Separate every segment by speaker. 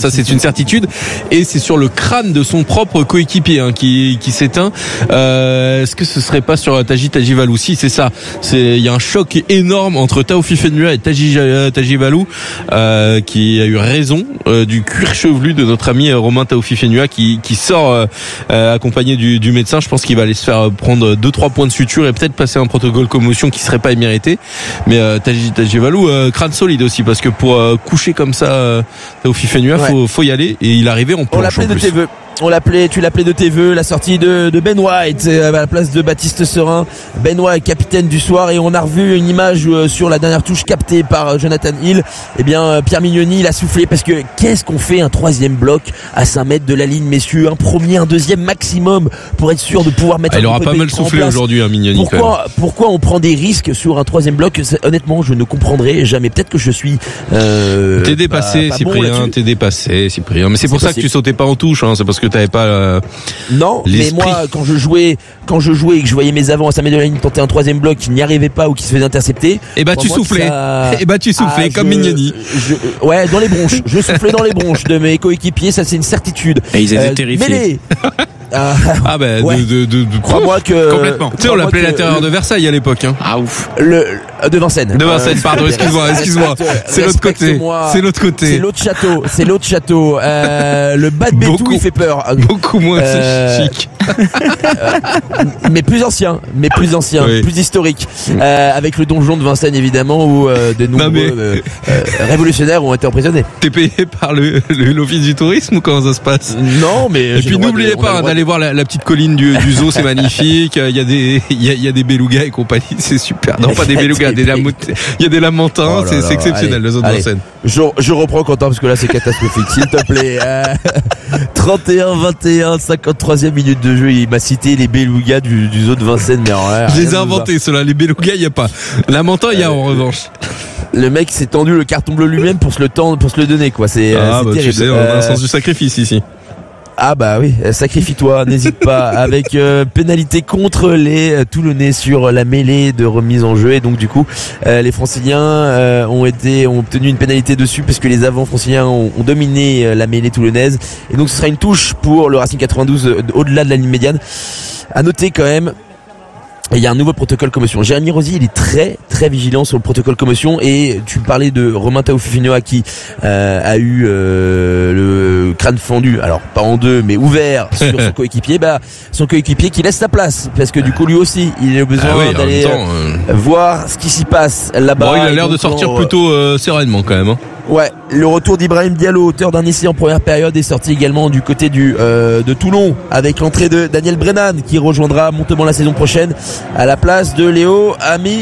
Speaker 1: ça c'est une certitude. Et c'est sur le crâne de son propre coéquipier qui s'éteint. Est-ce que ce serait pas sur Tajivalou? Si, c'est ça. Il y a un choc énorme entre Taoufik Fenua et Tajivalou qui a eu raison du cuir chevelu de notre ami Romain Taoufik Fenua qui sort accompagné du médecin. Je pense qu'il va aller se faire prendre 2-3 points de suture et peut-être passer un protocole commotion qui serait pas immérité. Mais Tajivalou crâne solide aussi, parce que pour coucher comme ça Taoufik Fenua, faut y aller, et il arrivait en planche en plus.
Speaker 2: Tu l'appelais de tes voeux, la sortie de Ben White à la place de Baptiste Serin. Ben White, capitaine du soir, et on a revu une image sur la dernière touche captée par Jonathan Hill. Eh bien, Pierre Mignoni, il a soufflé, parce que qu'est-ce qu'on fait un troisième bloc à 5 mètres de la ligne, messieurs? Un premier, un deuxième maximum pour être sûr de pouvoir mettre.
Speaker 1: Il aura pas mal soufflé aujourd'hui, Mignoni.
Speaker 2: Pourquoi on prend des risques sur un troisième bloc? Honnêtement, je ne comprendrai jamais. Peut-être que je suis.
Speaker 1: T'es dépassé, Cyprien. T'es dépassé, Cyprien. Mais c'est pour ça que tu sautais pas en touche. C'est parce que t'avais pas
Speaker 2: non, l'esprit. Mais moi quand je jouais et que je voyais mes avants à 5 mètres de la ligne tenter un troisième bloc qui n'y arrivait pas ou qui se faisait intercepter,
Speaker 1: tu soufflais. Comme Mignoni.
Speaker 2: Dans les bronches. Je soufflais dans les bronches de mes coéquipiers, ça c'est une certitude.
Speaker 3: Et ils étaient terrifiés.
Speaker 2: Crois-moi que
Speaker 1: complètement. Tu sais, on l'appelait la terreur de Versailles à l'époque.
Speaker 3: Ah ouf.
Speaker 2: De Vincennes.
Speaker 1: Pardon, excuse-moi. C'est l'autre côté.
Speaker 2: C'est l'autre château. Le bas de Bétou, il fait peur.
Speaker 1: Beaucoup moins chic.
Speaker 2: Mais plus ancien, oui. Plus historique. Avec le donjon de Vincennes évidemment, où de nombreux révolutionnaires ont été emprisonnés.
Speaker 1: T'es payé par l'office du tourisme ou comment ça se passe?
Speaker 2: Non, mais.
Speaker 1: Et puis n'oubliez pas d'aller voir la petite colline du zoo, c'est magnifique. Il y a des belugas et compagnie, c'est super. Non, pas des belugas, il y a des lamantins, c'est exceptionnel. Le zoo de Vincennes.
Speaker 2: Je reprends Quentin, parce que là c'est catastrophique, s'il te plaît. 31-21, 53e minute de jeu, il m'a cité les belugas du zoo de Vincennes, mais
Speaker 1: je les ai inventés, ceux-là. Les belugas, il n'y a pas. Lamentin, il y a en revanche.
Speaker 2: Le mec s'est tendu le carton bleu lui-même pour se le donner, quoi. C'est terrible.
Speaker 1: Tu sais, on a un sens du sacrifice ici.
Speaker 2: Ah bah oui, sacrifie-toi, n'hésite pas, avec pénalité contre les Toulonnais sur la mêlée de remise en jeu, et donc du coup les Franciliens ont obtenu une pénalité dessus, parce que les avants franciliens ont dominé la mêlée toulonnaise, et donc ce sera une touche pour le Racing 92 au-delà de la ligne médiane. À noter quand même, il y a un nouveau protocole commotion. Jérémy Rosier, il est très très vigilant sur le protocole commotion, et tu parlais de Romain Taoufik Fenua qui a eu le crâne fendu, alors pas en deux mais ouvert sur son coéquipier. Son coéquipier qui laisse sa place, parce que du coup lui aussi il a besoin d'aller voir ce qui s'y passe là-bas.
Speaker 1: Il a l'air de sortir plutôt sereinement quand même.
Speaker 2: Ouais, le retour d'Ibrahim Diallo, auteur d'un essai en première période, est sorti également du côté de Toulon, avec l'entrée de Daniel Brennan qui rejoindra Montauban la saison prochaine à la place de Léo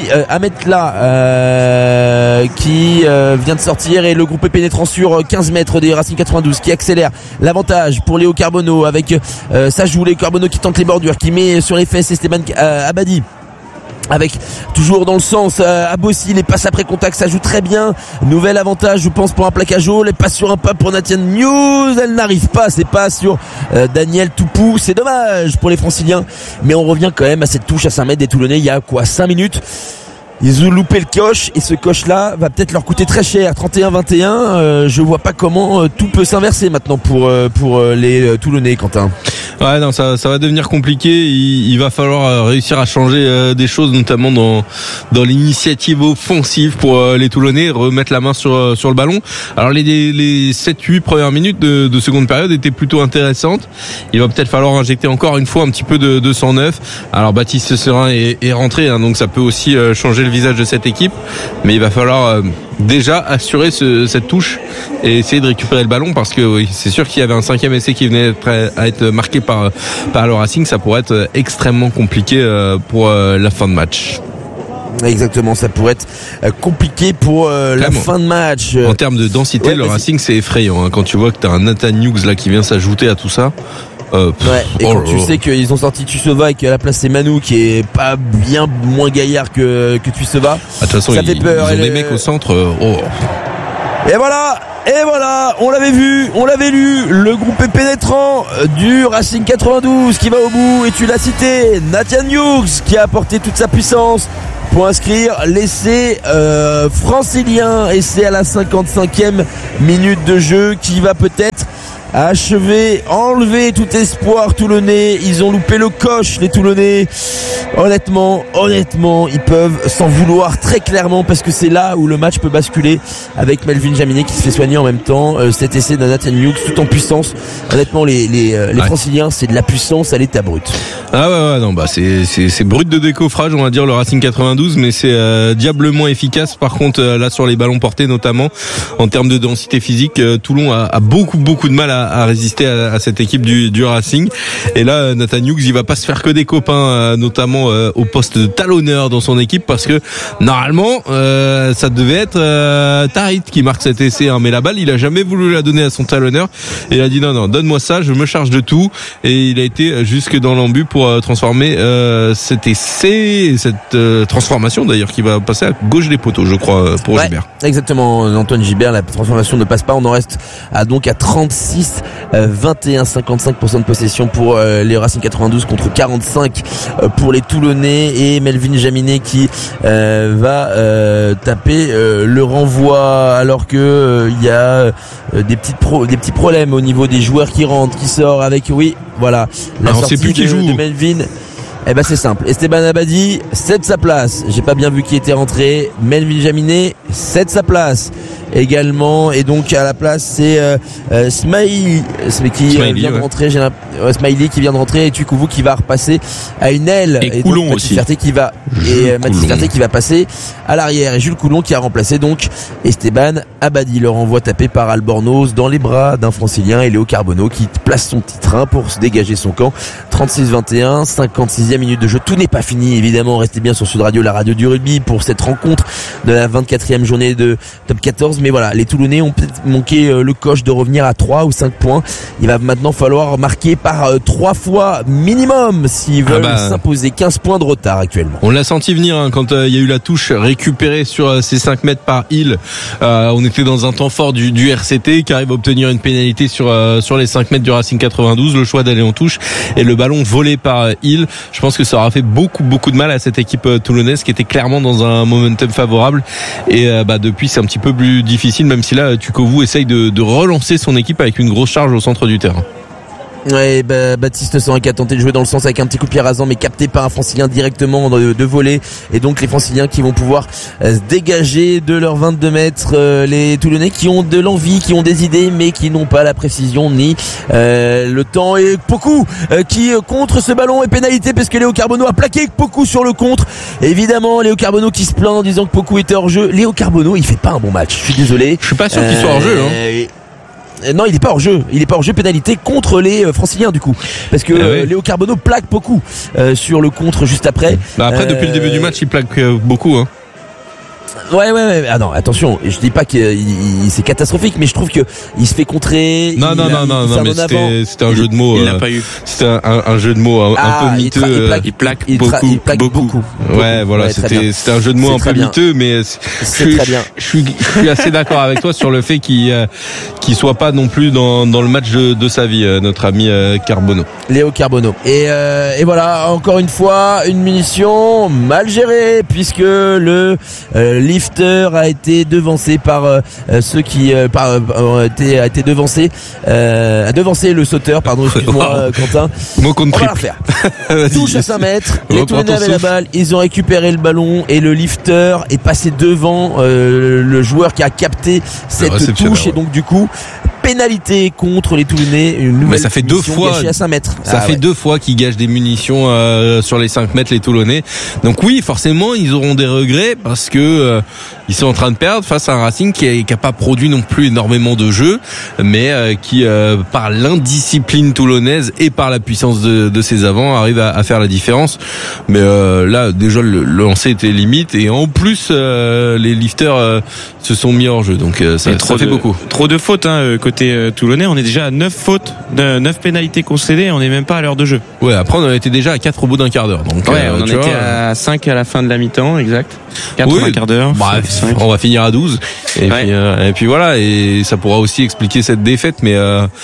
Speaker 2: Ametla qui vient de sortir, et le groupe est pénétrant sur 15 mètres des Racing 92 qui accélère. L'avantage pour Léo Carbonneau avec Sajou, Léo Carbonneau qui tente les bordures, qui met sur les fesses Esteban Abadi. Avec toujours dans le sens Abossi, les passes après contact, ça joue très bien. Nouvel avantage, je pense, pour un plaquage haut. Les passes sur un pas pour Nathan News, elle n'arrive pas. C'est pas sur Daniel Toupou. C'est dommage pour les Franciliens, mais on revient quand même à cette touche à 5 mètres des Toulonnais. Il y a 5 minutes. Ils ont loupé le coche, et ce coche-là va peut-être leur coûter très cher. 31-21, je vois pas comment tout peut s'inverser maintenant pour les Toulonnais, Quentin.
Speaker 1: Ouais, non, ça va devenir compliqué. Il va falloir réussir à changer des choses, notamment dans l'initiative offensive pour les Toulonnais, remettre la main sur le ballon. Alors les 7-8 premières minutes de seconde période étaient plutôt intéressantes. Il va peut-être falloir injecter encore une fois un petit peu de sang neuf. Alors Baptiste Serin est rentré, donc ça peut aussi changer le visage de cette équipe, mais il va falloir déjà assurer cette touche et essayer de récupérer le ballon, parce que oui, c'est sûr qu'il y avait un 5e essai qui venait à être marqué par le Racing. Ça pourrait être extrêmement compliqué pour la fin de match.
Speaker 2: Exactement, ça pourrait être compliqué pour la fin de match.
Speaker 1: En termes de densité, le Racing, c'est effrayant, quand tu vois que tu as un Nathan Hughes là qui vient s'ajouter à tout ça.
Speaker 2: Tu sais qu'ils ont sorti Tuisova et qu'à la place c'est Manu qui est pas bien moins gaillard que Tuisova.
Speaker 1: De toute façon,
Speaker 2: ça fait peur.
Speaker 1: Ils ont des mecs au centre.
Speaker 2: Et voilà, on l'avait vu, on l'avait lu, le groupe est pénétrant du Racing 92 qui va au bout, et tu l'as cité, Nathan Hughes qui a apporté toute sa puissance pour inscrire l'essai francilien. Essai à la 55e minute de jeu qui va peut-être enlever tout espoir toulonnais. Ils ont loupé le coche, les Toulonnais. Honnêtement, ils peuvent s'en vouloir très clairement parce que c'est là où le match peut basculer avec Melvin Jaminet qui se fait soigner en même temps. Cet essai de Nathan Hughes tout en puissance. Honnêtement, les Franciliens, c'est de la puissance à l'état brut.
Speaker 1: Ah ouais, non, bah c'est brut de décoffrage, on va dire, le Racing 92, mais c'est diablement efficace. Par contre, là sur les ballons portés notamment, en termes de densité physique, Toulon a beaucoup de mal à résister à cette équipe du Racing. Et là, Nathan Hughes, il va pas se faire que des copains, notamment au poste de talonneur dans son équipe, parce que normalement, ça devait être Tarit qui marque cet essai, hein, mais la balle, il a jamais voulu la donner à son talonneur. Et il a dit non, donne-moi ça, je me charge de tout. Et il a été jusque dans l'embut pour transformer cet essai, cette transformation d'ailleurs qui va passer à gauche des poteaux, je crois, pour Gibert.
Speaker 2: Exactement, Antoine Gibert, la transformation ne passe pas. On en reste donc à 36 21, 55% de possession pour les Racing 92 contre 45 pour les Toulonnais, et Melvin Jaminet qui va taper le renvoi alors que il y a des petits problèmes au niveau des joueurs qui rentrent, qui sortent avec la sortie de Melvin. Eh ben c'est simple, Esteban Abadi cède sa place. J'ai pas bien vu qui était rentré. Melvin Jaminet cède sa place également, et donc à la place c'est Smiley qui vient de rentrer. Smiley qui vient de rentrer, et Tukouvou qui va repasser à une aile,
Speaker 1: et Coulon
Speaker 2: donc,
Speaker 1: aussi.
Speaker 2: Mathis Ferté qui va passer à l'arrière, et Jules Coulon qui a remplacé donc Esteban Abadi. Le renvoi tapé par Albornoz dans les bras d'un Francilien, et Léo Carbonneau qui place son petit train pour se dégager son camp. 36-21, 56e minute de jeu. Tout n'est pas fini évidemment. Restez bien sur Sud Radio, la radio du rugby, pour cette rencontre de la 24e journée de Top 14. Mais voilà, les Toulonnais ont peut-être manqué le coche de revenir à 3 ou 5 points. Il va maintenant falloir marquer par 3 fois minimum s'ils veulent s'imposer. 15 points de retard actuellement.
Speaker 1: On l'a senti venir quand il y a eu la touche récupérée sur ces 5 mètres par Hill. On était dans un temps fort du RCT qui arrive à obtenir une pénalité sur les 5 mètres du Racing 92. Le choix d'aller en touche et le ballon volé par Hill. Je pense que ça aura fait beaucoup de mal à cette équipe toulonnaise qui était clairement dans un momentum favorable. Et depuis, c'est un petit peu plus difficile, même si là, Tukovu essaye de relancer son équipe avec une grosse charge au centre du terrain.
Speaker 2: Ouais, Baptiste Sorin qui a tenté de jouer dans le sens avec un petit coup de pied rasant, mais capté par un Francilien directement de voler, et donc les Franciliens qui vont pouvoir se dégager de leurs 22 mètres. Les Toulonnais qui ont de l'envie, qui ont des idées, mais qui n'ont pas la précision ni le temps. Et Pokou qui contre ce ballon, et pénalité parce que Léo Carbonneau a plaqué Pokou sur le contre. Évidemment, Léo Carbonneau qui se plaint en disant que Pokou était hors jeu. Léo Carbonneau, il fait pas un bon match, je suis désolé.
Speaker 1: Je suis pas sûr qu'il soit hors jeu,
Speaker 2: Non, il est pas hors jeu. Pénalité contre les Franciliens du coup, parce que Léo Carbonneau plaque beaucoup sur le contre juste après.
Speaker 1: Après, depuis le début du match, il plaque beaucoup.
Speaker 2: Ouais. Ah non, attention, je dis pas que c'est catastrophique, mais je trouve que il se fait contrer.
Speaker 1: Non, mais c'était un jeu de mots.
Speaker 3: Il l'a pas eu.
Speaker 1: C'était un jeu de mots un peu miteux.
Speaker 3: Il plaque
Speaker 2: beaucoup.
Speaker 1: Ouais, voilà, c'était un jeu de mots un peu miteux, mais
Speaker 2: c'est très bien.
Speaker 1: Je suis assez d'accord avec toi sur le fait qu'il soit pas non plus dans le match de sa vie, notre ami Carbonneau.
Speaker 2: Léo Carbonneau. Et voilà, encore une fois, une munition mal gérée, puisque le lifter a été devancé par ceux qui a devancé le sauteur, pardon, excuse-moi Quentin.
Speaker 1: On
Speaker 2: va la refaire. Touche à 5 mètres, les Toulonnais avaient la balle, ils ont récupéré le ballon, et le lifter est passé devant le joueur qui a capté cette touche, et donc du coup pénalité contre les Toulonnais.
Speaker 1: Mais ça fait 2 fois
Speaker 2: à 5 mètres.
Speaker 1: Ça fait 2 fois qu'ils gâchent des munitions sur les 5 mètres, les Toulonnais. Donc oui, forcément, ils auront des regrets parce que ils sont en train de perdre face à un Racing qui a pas produit non plus énormément de jeux, mais qui par l'indiscipline toulonnaise et par la puissance de ses avants arrive à faire la différence. Mais là, déjà le lancer était limite, et en plus les lifters se sont mis hors jeu. Donc ça fait beaucoup.
Speaker 3: Trop de fautes côté toulonnais. On est déjà à 9 fautes, 9 pénalités concédées, on n'est même pas à l'heure de jeu.
Speaker 1: Ouais, après on était déjà à 4 au bout d'un quart d'heure. Donc
Speaker 3: on en était à 5 à la fin de la mi-temps, exact. 4 un quart d'heure.
Speaker 1: On va finir à 12. Et puis voilà, et ça pourra aussi expliquer cette défaite, mais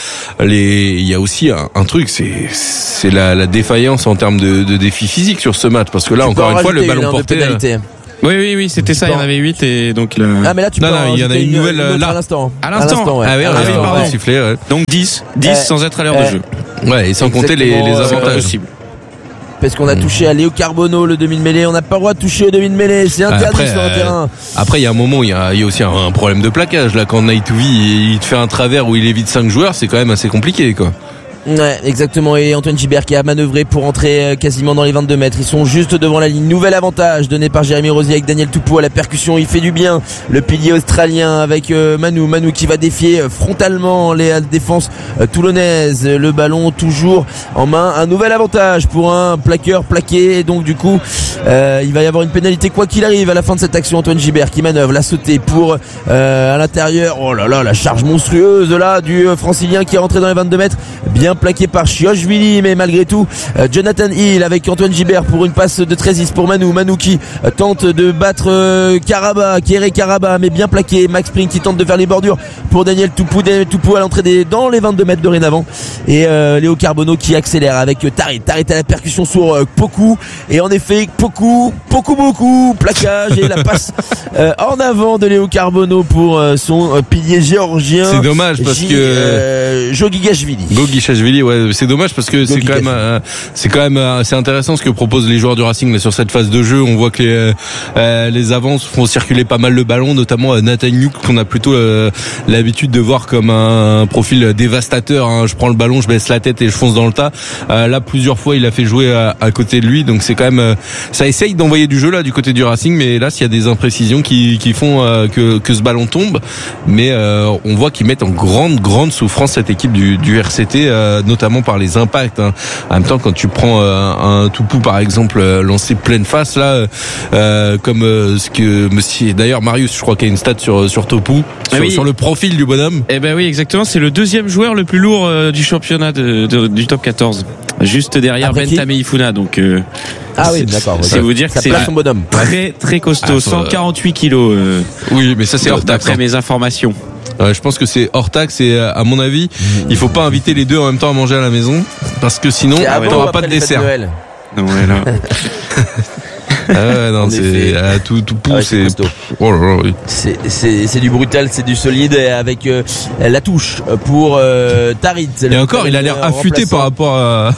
Speaker 1: il y a aussi un truc, c'est la défaillance en termes de défi physique sur ce match, parce que là encore une fois le ballon porté.
Speaker 3: Oui, c'était ça. Il y en avait 8 et donc
Speaker 2: Ah, mais là, tu
Speaker 1: Non, il y en a une nouvelle là.
Speaker 2: À l'instant.
Speaker 3: À l'instant.
Speaker 2: Ouais.
Speaker 1: Ah oui,
Speaker 3: pardon.
Speaker 1: Sifflé, ouais.
Speaker 3: Donc 10 sans être à l'heure de jeu.
Speaker 1: Ouais, et sans compter les avantages.
Speaker 3: Possible.
Speaker 2: Parce qu'on a touché à Léo Carbonneau, le demi-mêlée. On n'a pas le droit de toucher au demi-mêlée. C'est interdit sur un terrain.
Speaker 1: Après, il y a un moment où il y a aussi un problème de plaquage. Là, quand Naïtouvi, il te fait un travers où il évite 5 joueurs, c'est quand même assez compliqué, quoi.
Speaker 2: Ouais, exactement. Et Antoine Gibert qui a manœuvré pour entrer quasiment dans les 22 mètres. Ils sont juste devant la ligne. Nouvel avantage donné par Jérémy Rosier avec Daniel Toupou à la percussion. Il fait du bien. Le pilier australien avec Manu qui va défier frontalement les défenses toulonnaises. Le ballon toujours en main. Un nouvel avantage pour un plaqueur plaqué. Et donc du coup, il va y avoir une pénalité quoi qu'il arrive à la fin de cette action. Antoine Gibert qui manœuvre, la sautée pour à l'intérieur. Oh là là, la charge monstrueuse là du francilien qui est rentré dans les 22 mètres. Bien plaqué par Chiochvili, mais malgré tout Jonathan Hill avec Antoine Gibert pour une passe de Trésis pour Manu qui tente de battre Kéré Karaba, mais bien plaqué. Max Spring qui tente de faire les bordures pour Daniel Toupou à l'entrée dans les 22 mètres dorénavant, et Léo Carbonneau qui accélère avec Tarit à la percussion sur Poku, et en effet Poku plaquage et la passe en avant de Léo Carbonneau pour son pilier géorgien.
Speaker 1: C'est dommage parce que Gogishashvili, ouais, c'est dommage parce que c'est quand même assez intéressant ce que proposent les joueurs du Racing là, sur cette phase de jeu. On voit que les avances font circuler pas mal le ballon, notamment Nathaniuk qu'on a plutôt l'habitude de voir comme un profil dévastateur, hein. Je prends le ballon, je baisse la tête et je fonce dans le tas. Là, plusieurs fois, il a fait jouer à côté de lui, donc c'est quand même ça essaye d'envoyer du jeu là du côté du Racing, mais là, s'il y a des imprécisions qui font que ce ballon tombe, mais on voit qu'ils mettent en grande souffrance cette équipe du RCT, notamment par les impacts, hein. En même temps, quand tu prends un Toupou par exemple lancé pleine face là, comme ce que monsieur, d'ailleurs Marius, je crois qu'il y a une stat sur Toupou, sur le profil du bonhomme.
Speaker 3: Eh ben oui, exactement, c'est le deuxième joueur le plus lourd du championnat du top 14, juste derrière Bentamé Ifuna, donc
Speaker 2: ah oui, d'accord.
Speaker 3: C'est vous dire que c'est
Speaker 2: son bonhomme.
Speaker 3: Très costaud, 148 kilos.
Speaker 1: Oui, mais ça c'est hors taxe.
Speaker 3: D'après mes informations.
Speaker 1: Je pense que c'est hors taxe et à mon avis, il faut pas inviter les deux en même temps à manger à la maison parce que sinon t'auras pas de dessert.
Speaker 3: Non, ouais, là.
Speaker 1: Non, c'est tout c'est
Speaker 2: costaud.
Speaker 1: Oh là là, oui.
Speaker 2: C'est du brutal, c'est du solide avec la touche pour Tarit.
Speaker 1: Et encore, il a l'air affûté par rapport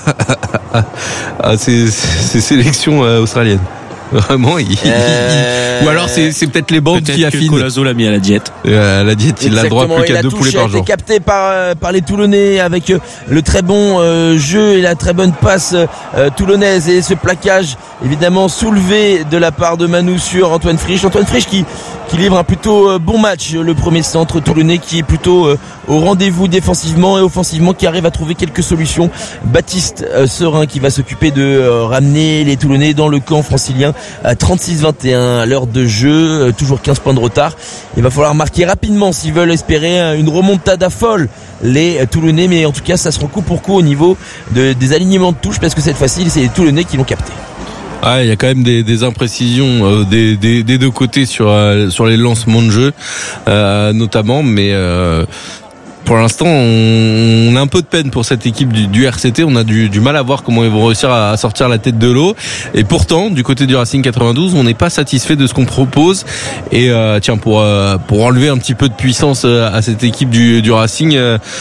Speaker 1: à ces sélections australiennes. Vraiment, ou alors c'est peut-être les bandes qui affinent.
Speaker 3: Colazo l'a mis à la diète.
Speaker 1: La diète, il a le droit plus qu'à 2 poulets par jour.
Speaker 2: Il a été capté par les Toulonnais avec le très bon jeu et la très bonne passe toulonnaise, et ce plaquage évidemment soulevé de la part de Manu sur Antoine Frisch. Antoine Frisch qui livre un plutôt bon match, le premier centre toulonnais qui est plutôt au rendez-vous défensivement et offensivement, qui arrive à trouver quelques solutions. Baptiste Serin qui va s'occuper de ramener les Toulonnais dans le camp francilien à 36-21 à l'heure de jeu, toujours 15 points de retard. Il va falloir marquer rapidement s'ils veulent espérer une remontada folle, les Toulonnais, mais en tout cas ça sera coup pour coup au niveau des alignements de touche, parce que cette fois-ci c'est les Toulonnais qui l'ont capté.
Speaker 1: Ah, il y a quand même des imprécisions des deux côtés sur les lancements de jeu, notamment, mais pour l'instant, on a un peu de peine pour cette équipe du RCT. On a du mal à voir comment ils vont réussir à sortir la tête de l'eau. Et pourtant, du côté du Racing 92, on n'est pas satisfait de ce qu'on propose. Et tiens, pour enlever un petit peu de puissance à cette équipe du Racing,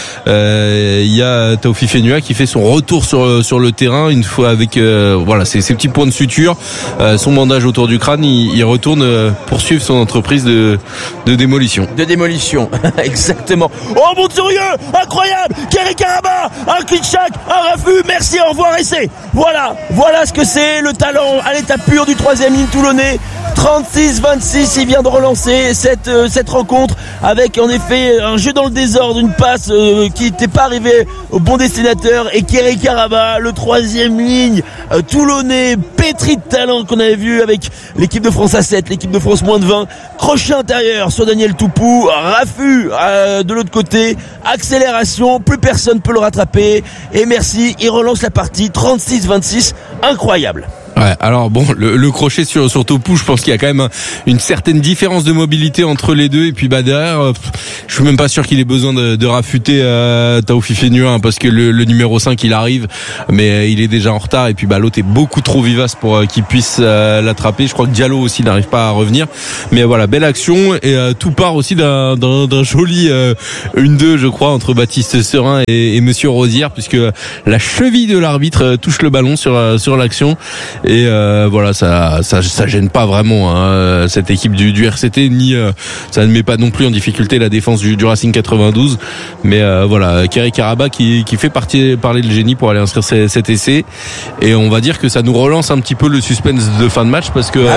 Speaker 1: il y a Taofi Fenua qui fait son retour sur le terrain une fois avec ses petits points de suture, son bandage autour du crâne. Il retourne poursuivre son entreprise de démolition.
Speaker 2: De démolition, exactement. Oh mon Dieu, incroyable, Kéré Karaba, un clic-chac, un refus, merci, au revoir, essai. Voilà ce que c'est, le talent à l'état pur du troisième ligne toulonnais. 36-26, il vient de relancer cette rencontre avec en effet un jeu dans le désordre, une passe qui n'était pas arrivée au bon destinateur, et Kéré Karaba, le troisième ligne toulonnais, pétri de talent qu'on avait vu avec l'équipe de France A7, l'équipe de France moins de 20, crochet intérieur sur Daniel Toupou, raffut de l'autre côté, accélération, plus personne peut le rattraper, et merci, il relance la partie, 36-26, incroyable.
Speaker 1: Ouais, alors bon, le crochet sur Topou, je pense qu'il y a quand même une certaine différence de mobilité entre les deux, et puis derrière, je suis même pas sûr qu'il ait besoin de rafuter Taoufik Nua, parce que le numéro 5 il arrive, mais il est déjà en retard, et puis l'autre est beaucoup trop vivace pour qu'il puisse l'attraper. Je crois que Diallo aussi n'arrive pas à revenir, mais voilà, belle action, et tout part aussi d'un joli 1-2 je crois entre Baptiste Serin et Monsieur Rosière, puisque la cheville de l'arbitre touche le ballon sur l'action. Et voilà, ça gêne pas vraiment cette équipe du RCT, ni ça ne met pas non plus en difficulté la défense du Racing 92. Mais voilà, Kéré Karaba qui fait parler le génie pour aller inscrire cet essai. Et on va dire que ça nous relance un petit peu le suspense de fin de match, parce que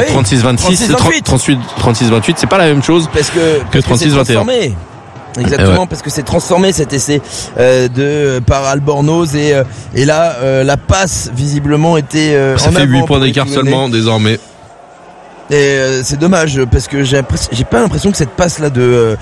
Speaker 1: 36-28, c'est pas la même chose que 36-21.
Speaker 2: Exactement, parce que c'est transformé cet essai par Albornoz, et là la passe visiblement était
Speaker 1: ça fait 8 points d'écart seulement désormais.
Speaker 2: Et c'est dommage, parce que j'ai pas l'impression que cette passe là de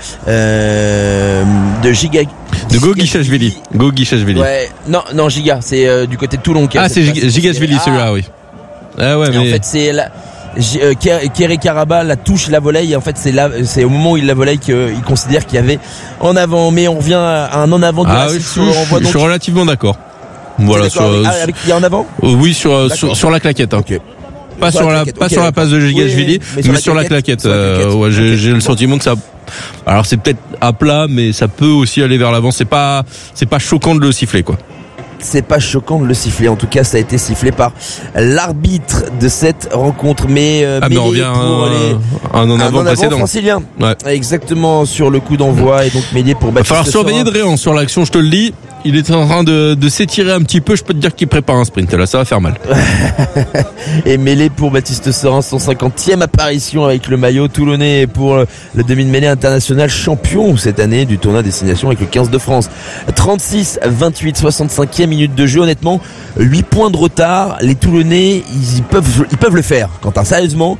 Speaker 1: Gogichashvili.
Speaker 2: Ouais, non Giga, c'est du côté de Toulon.
Speaker 1: C'est Gigashvili celui-là, oui. Ah ouais, mais
Speaker 2: en fait c'est là. Kéré Karaba la touche, la volée, et en fait c'est au moment où il la volée qu'il considère qu'il y avait en avant, mais on revient à un en avant du Racing.
Speaker 1: Je suis relativement d'accord. Voilà,
Speaker 2: avec il y a en avant.
Speaker 1: Oui, sur la claquette. Okay. Pas sur la passe de Gigashvili, mais sur la claquette. J'ai le sentiment que ça. Alors c'est peut-être à plat, mais ça peut aussi aller vers l'avant. C'est pas choquant de le siffler, quoi.
Speaker 2: C'est pas choquant de le siffler. En tout cas, ça a été sifflé par l'arbitre de cette rencontre. Mais
Speaker 1: on revient un en avant précédent.
Speaker 2: Francilien.
Speaker 1: Ouais.
Speaker 2: Exactement, sur le coup d'envoi, et donc mêlé pour Baptiste.
Speaker 1: Il va falloir surveiller Dréan sur l'action, je te le dis. Il est en train de s'étirer un petit peu. Je peux te dire qu'il prépare un sprint. Là, ça va faire mal.
Speaker 2: Et mêlé pour Baptiste Serin, son 50e apparition avec le maillot toulonnais pour le demi de mêlée international, champion cette année du tournoi destination avec le 15 de France. 36-28, 65e minute de jeu. Honnêtement, 8 points de retard. Les Toulonnais, ils peuvent le faire. Quentin, sérieusement,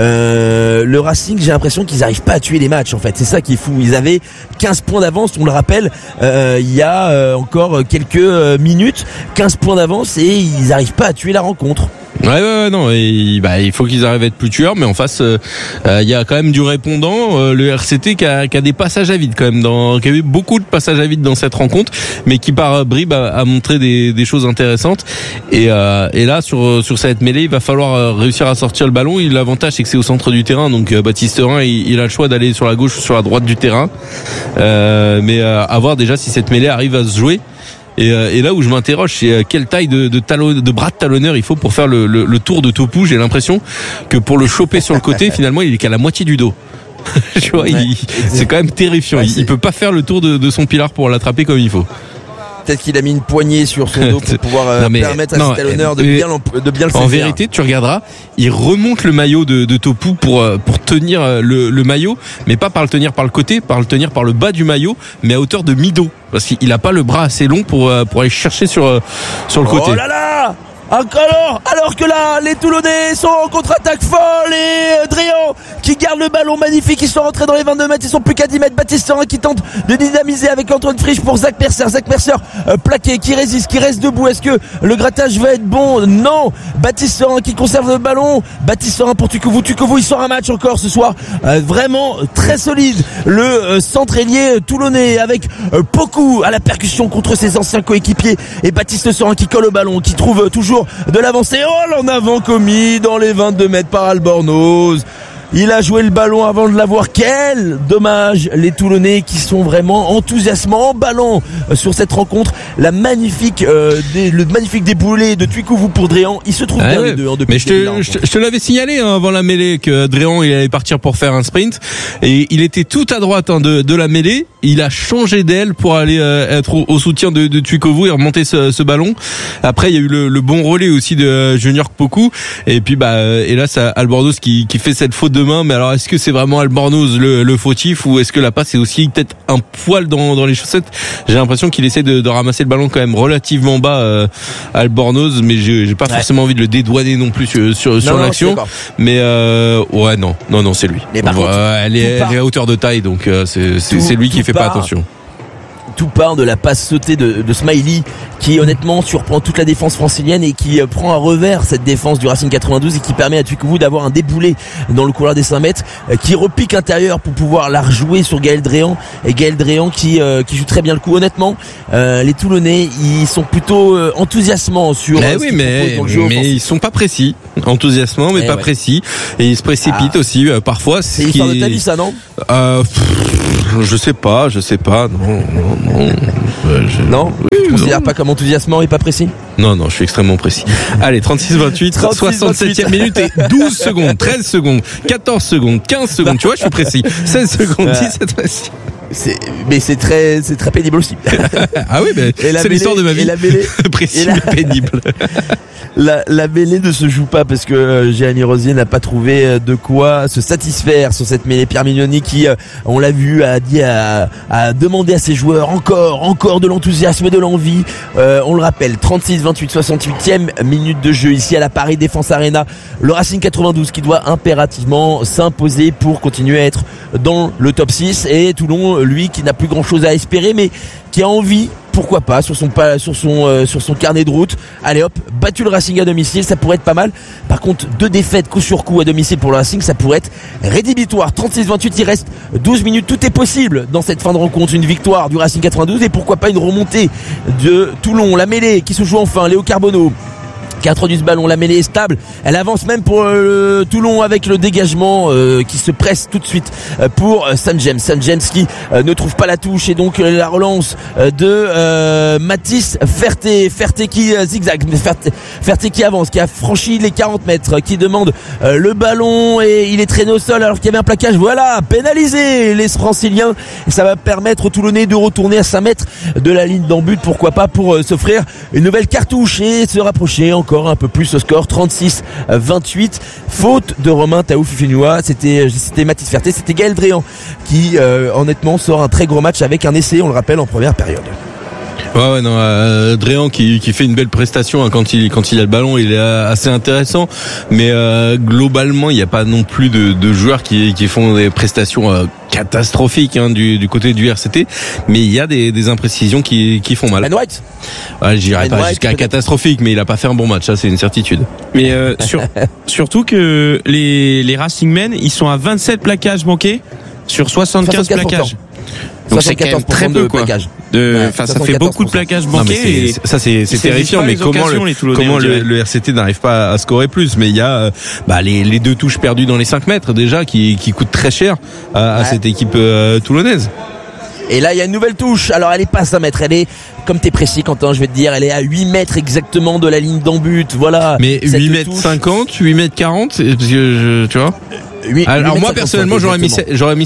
Speaker 2: le Racing, j'ai l'impression qu'ils n'arrivent pas à tuer les matchs. En fait, c'est ça qui est fou. Ils avaient 15 points d'avance. On le rappelle, il y a encore quelques minutes, 15 points d'avance, et ils n'arrivent pas à tuer la rencontre.
Speaker 1: Ouais, non, et il faut qu'ils arrivent à être plus tueurs, mais en face il y a quand même du répondant, le RCT qui a des passages à vide quand même, qui a eu beaucoup de passages à vide dans cette rencontre, mais qui par bribes a montré des choses intéressantes, et là sur cette mêlée, il va falloir réussir à sortir le ballon. L'avantage, c'est que c'est au centre du terrain, donc Baptiste Serin il a le choix d'aller sur la gauche ou sur la droite du terrain, mais à voir déjà si cette mêlée arrive à se jouer. Et là où je m'interroge, c'est quelle taille de bras de talonneur il faut pour faire le tour de Topou. J'ai l'impression que pour le choper sur le côté, finalement, il est qu'à la moitié du dos. Tu vois, c'est quand même terrifiant. Il peut pas faire le tour de son pilar pour l'attraper comme il faut.
Speaker 2: Peut-être qu'il a mis une poignée sur son dos pour pouvoir permettre à ses talonneurs de bien le saisir.
Speaker 1: En vérité, tu regarderas, il remonte le maillot de Topou pour tenir le maillot, mais pas par le tenir par le côté, par le tenir par le bas du maillot, mais à hauteur de mi-dos, parce qu'il a pas le bras assez long pour aller chercher sur le côté.
Speaker 2: Oh là là! Alors que là, les Toulonnais sont en contre-attaque folle, et Dréan qui garde le ballon magnifique. Ils sont rentrés dans les 22 mètres, ils sont plus qu'à 10 mètres. Baptiste Serin qui tente de dynamiser avec Antoine Frisch pour Zach Mercer. Plaqué, qui résiste, qui reste debout. Est-ce que le grattage va être bon? Non. Baptiste Serin qui conserve le ballon. Baptiste Serin pour Tukovu, il sort un match encore ce soir. Vraiment très solide. Le centre ailier toulonnais avec Poku à la percussion contre ses anciens coéquipiers, et Baptiste Serin qui colle au ballon, qui trouve toujours de l'avancée. Oh, l'en avant commis dans les 22 mètres par Albornoz. Il a joué le ballon avant de l'avoir. Quel dommage, les Toulonnais qui sont vraiment enthousiasmants, emballant sur cette rencontre. Le magnifique déboulé de Tuikouvou pour Dréan. Il se trouve bien les deux.
Speaker 1: Mais je te l'avais signalé avant la mêlée que Dréan il allait partir pour faire un sprint, et il était tout à droite de la mêlée. Il a changé d'aile pour aller être au soutien de Tuikouvou et remonter ce ballon. Après, il y a eu le bon relais aussi de Junior Poku, et puis et là c'est Albornoz qui fait cette faute de main. Mais alors, est-ce que c'est vraiment Albornoz le fautif, ou est-ce que la passe est aussi peut-être un poil dans les chaussettes? J'ai l'impression qu'il essaie de ramasser le ballon quand même relativement bas, Albornoz, mais j'ai pas forcément envie de le dédouaner non plus sur l'action. Mais non, c'est lui. Elle est à hauteur de taille, donc c'est lui qui fait pas attention.
Speaker 2: tout part de la passe sautée de Smiley, qui honnêtement surprend toute la défense francilienne et qui prend à revers cette défense du Racing 92 et qui permet à Tukouvou d'avoir un déboulé dans le couloir des 5 mètres, qui repique intérieur pour pouvoir la rejouer sur Gaël Dréan, et Gaël Dréan qui joue très bien le coup. Honnêtement, les Toulonnais, ils sont plutôt enthousiasmants sur
Speaker 1: oui, mais ils sont pas précis, enthousiasmants mais pas précis, et ils se précipitent aussi parfois.
Speaker 2: C'est l'histoire de ta vie, ça, non?
Speaker 1: Je sais pas, non.
Speaker 2: Non, tu considères pas comme enthousiasmant et pas précis?
Speaker 1: Non, je suis extrêmement précis. Allez, 36-28, 67e minute et 12 secondes, 13 secondes, 14 secondes, 15 secondes, tu vois, je suis précis. 16 secondes, 17 précis.
Speaker 2: Mais c'est très pénible aussi.
Speaker 1: Ah oui, mais c'est l'histoire de ma vie.
Speaker 2: Et la mêlée,
Speaker 1: précis mais pénible.
Speaker 2: La mêlée ne se joue pas parce que Jérémy Rosier n'a pas trouvé de quoi se satisfaire sur cette mêlée. Pierre Mignoni qui, on l'a vu, a demandé à ses joueurs encore de l'enthousiasme et de l'envie. On le rappelle, 36-28, 68e minute de jeu ici à la Paris Défense Arena. Le Racing 92 qui doit impérativement s'imposer pour continuer à être dans le top 6, et Toulon, lui, qui n'a plus grand chose à espérer mais qui a envie, pourquoi pas, sur son carnet de route. Allez hop, battu le Racing à domicile, ça pourrait être pas mal. Par contre, 2 défaites coup sur coup à domicile pour le Racing, ça pourrait être rédhibitoire. 36-28, il reste 12 minutes, tout est possible dans cette fin de rencontre. Une victoire du Racing 92 et pourquoi pas une remontée de Toulon. La mêlée qui se joue enfin, Léo Carbonneau qui introduit ce ballon, la mêlée est stable, elle avance même pour Toulon avec le dégagement qui se presse tout de suite pour Sam James qui ne trouve pas la touche, et donc la relance de Mathis Ferté qui zigzag, Ferté qui avance, qui a franchi les 40 mètres, qui demande le ballon et il est traîné au sol alors qu'il y avait un plaquage. Voilà, pénalisé les Franciliens, et ça va permettre aux Toulonnais de retourner à 5 mètres de la ligne d'en but, pourquoi pas, pour s'offrir une nouvelle cartouche et se rapprocher encore un peu plus au score. 36-28, faute de Romain Taoufifinois. C'était Mathis Ferté, c'était Gaël Dréan qui honnêtement sort un très gros match avec un essai, on le rappelle, en première période.
Speaker 1: Ouais, non, Dréan qui fait une belle prestation, hein, quand il a le ballon, il est assez intéressant, mais globalement il n'y a pas non plus de joueurs qui font des prestations catastrophiques, hein, du côté du RCT, mais il y a des imprécisions qui font mal.
Speaker 2: Ben White,
Speaker 1: ouais, j'irai pas jusqu'à catastrophique, mais il a pas fait un bon match, ça c'est une certitude.
Speaker 3: Mais surtout que les Racingmen, ils sont à 27 plaquages manqués sur 75 plaquages. Donc c'est quand même très peu, quoi. Ça fait beaucoup de plaquages manqués.
Speaker 1: Ça c'est terrifiant, mais comment le RCT n'arrive pas à scorer plus? Mais il y a les 2 touches perdues dans les 5 mètres déjà qui coûtent très cher à cette équipe toulonnaise.
Speaker 2: Et là il y a une nouvelle touche, alors elle est pas à 5 mètres, elle est, comme t'es précis Quentin, je vais te dire, elle est à 8 mètres exactement de la ligne d'en but, voilà.
Speaker 1: Mais 8 mètres 50, 8 mètres 40, parce que tu vois. Alors moi personnellement j'aurais mis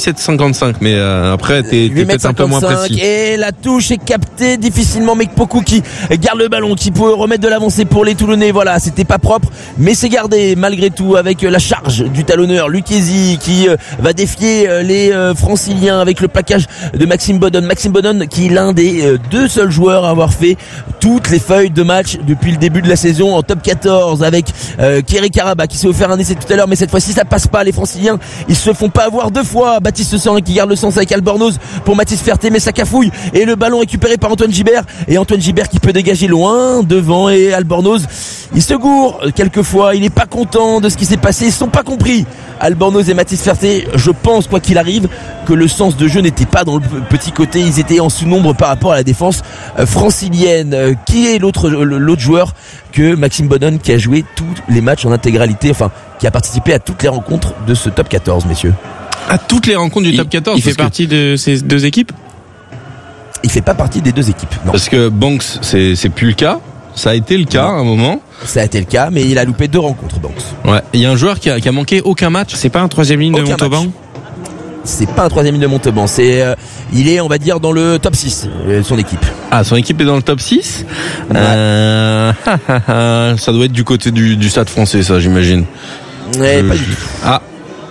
Speaker 1: 7,55, mais après t'es peut-être un peu moins précis.
Speaker 2: Et la touche est captée difficilement, Mekpoku qui garde le ballon, qui peut remettre de l'avancée pour les Toulonnais. Voilà, c'était pas propre, mais c'est gardé malgré tout avec la charge du talonneur Lucchesi qui va défier les Franciliens avec le plaquage de Maxime Bodon qui est l'un des 2 seuls joueurs à avoir fait toutes les feuilles de match depuis le début de la saison en top 14, avec Kéry Karaba qui s'est offert un essai tout à l'heure, mais cette fois-ci ça passe pas. Les Franciliens, ils se font pas avoir 2 fois. Baptiste Sang qui garde le sens avec Albornoz pour Mathis Ferté, mais ça cafouille, et le ballon récupéré par Antoine Gibert, et Antoine Gibert qui peut dégager loin devant, et Albornoz il se gourre quelquefois, il est pas content de ce qui s'est passé, ils sont pas compris, Albornoz et Mathis Ferté. Je pense quoi qu'il arrive que le sens de jeu n'était pas dans le petit côté, ils étaient en sous-nombre par rapport à la défense francilienne. Qui est l'autre joueur que Maxime Bodon, qui a joué tous les matchs en intégralité, enfin qui a participé à toutes les rencontres de ce top 14, messieurs?
Speaker 1: À toutes les rencontres du top 14?
Speaker 3: Il fait partie de ces 2 équipes?
Speaker 2: Il fait pas partie des 2 équipes, non.
Speaker 1: Parce que Banks, c'est plus le cas. Ça a été le cas à un moment.
Speaker 2: Ça a été le cas, mais il a loupé 2 rencontres, Banks.
Speaker 1: Ouais, il y a un joueur qui a manqué aucun match.
Speaker 3: C'est pas un 3e ligne de Montauban?
Speaker 2: C'est pas un 3e ligne de Montauban, il est, on va dire, dans le top 6, son équipe.
Speaker 1: Ah, son équipe est dans le top 6? Ouais. Ça doit être du côté du Stade Français, ça, j'imagine.
Speaker 2: Ouais, pas du tout.
Speaker 1: Ah.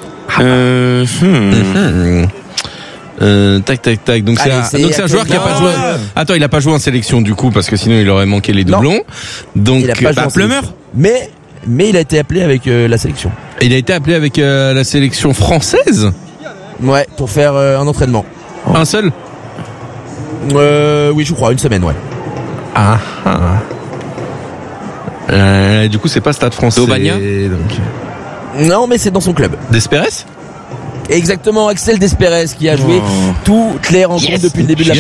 Speaker 1: Tac. Donc c'est un joueur qui a pas joué. Attends, il a pas joué en sélection du coup, parce que sinon il aurait manqué les doublons.
Speaker 2: Non.
Speaker 1: Donc
Speaker 2: il a pas joué en
Speaker 1: Plumeur.
Speaker 2: Mais il a été appelé avec la sélection.
Speaker 1: Il a été appelé avec la sélection française?
Speaker 2: Ouais, pour faire un entraînement.
Speaker 1: Un seul?
Speaker 2: Oui, je crois, une semaine, ouais.
Speaker 1: Du coup, c'est pas Stade Français.
Speaker 3: Aubagnat
Speaker 2: Non, mais c'est dans son club.
Speaker 1: D'Espérès.
Speaker 2: Exactement, Axel Despérès qui a joué toutes les rencontres depuis le début de la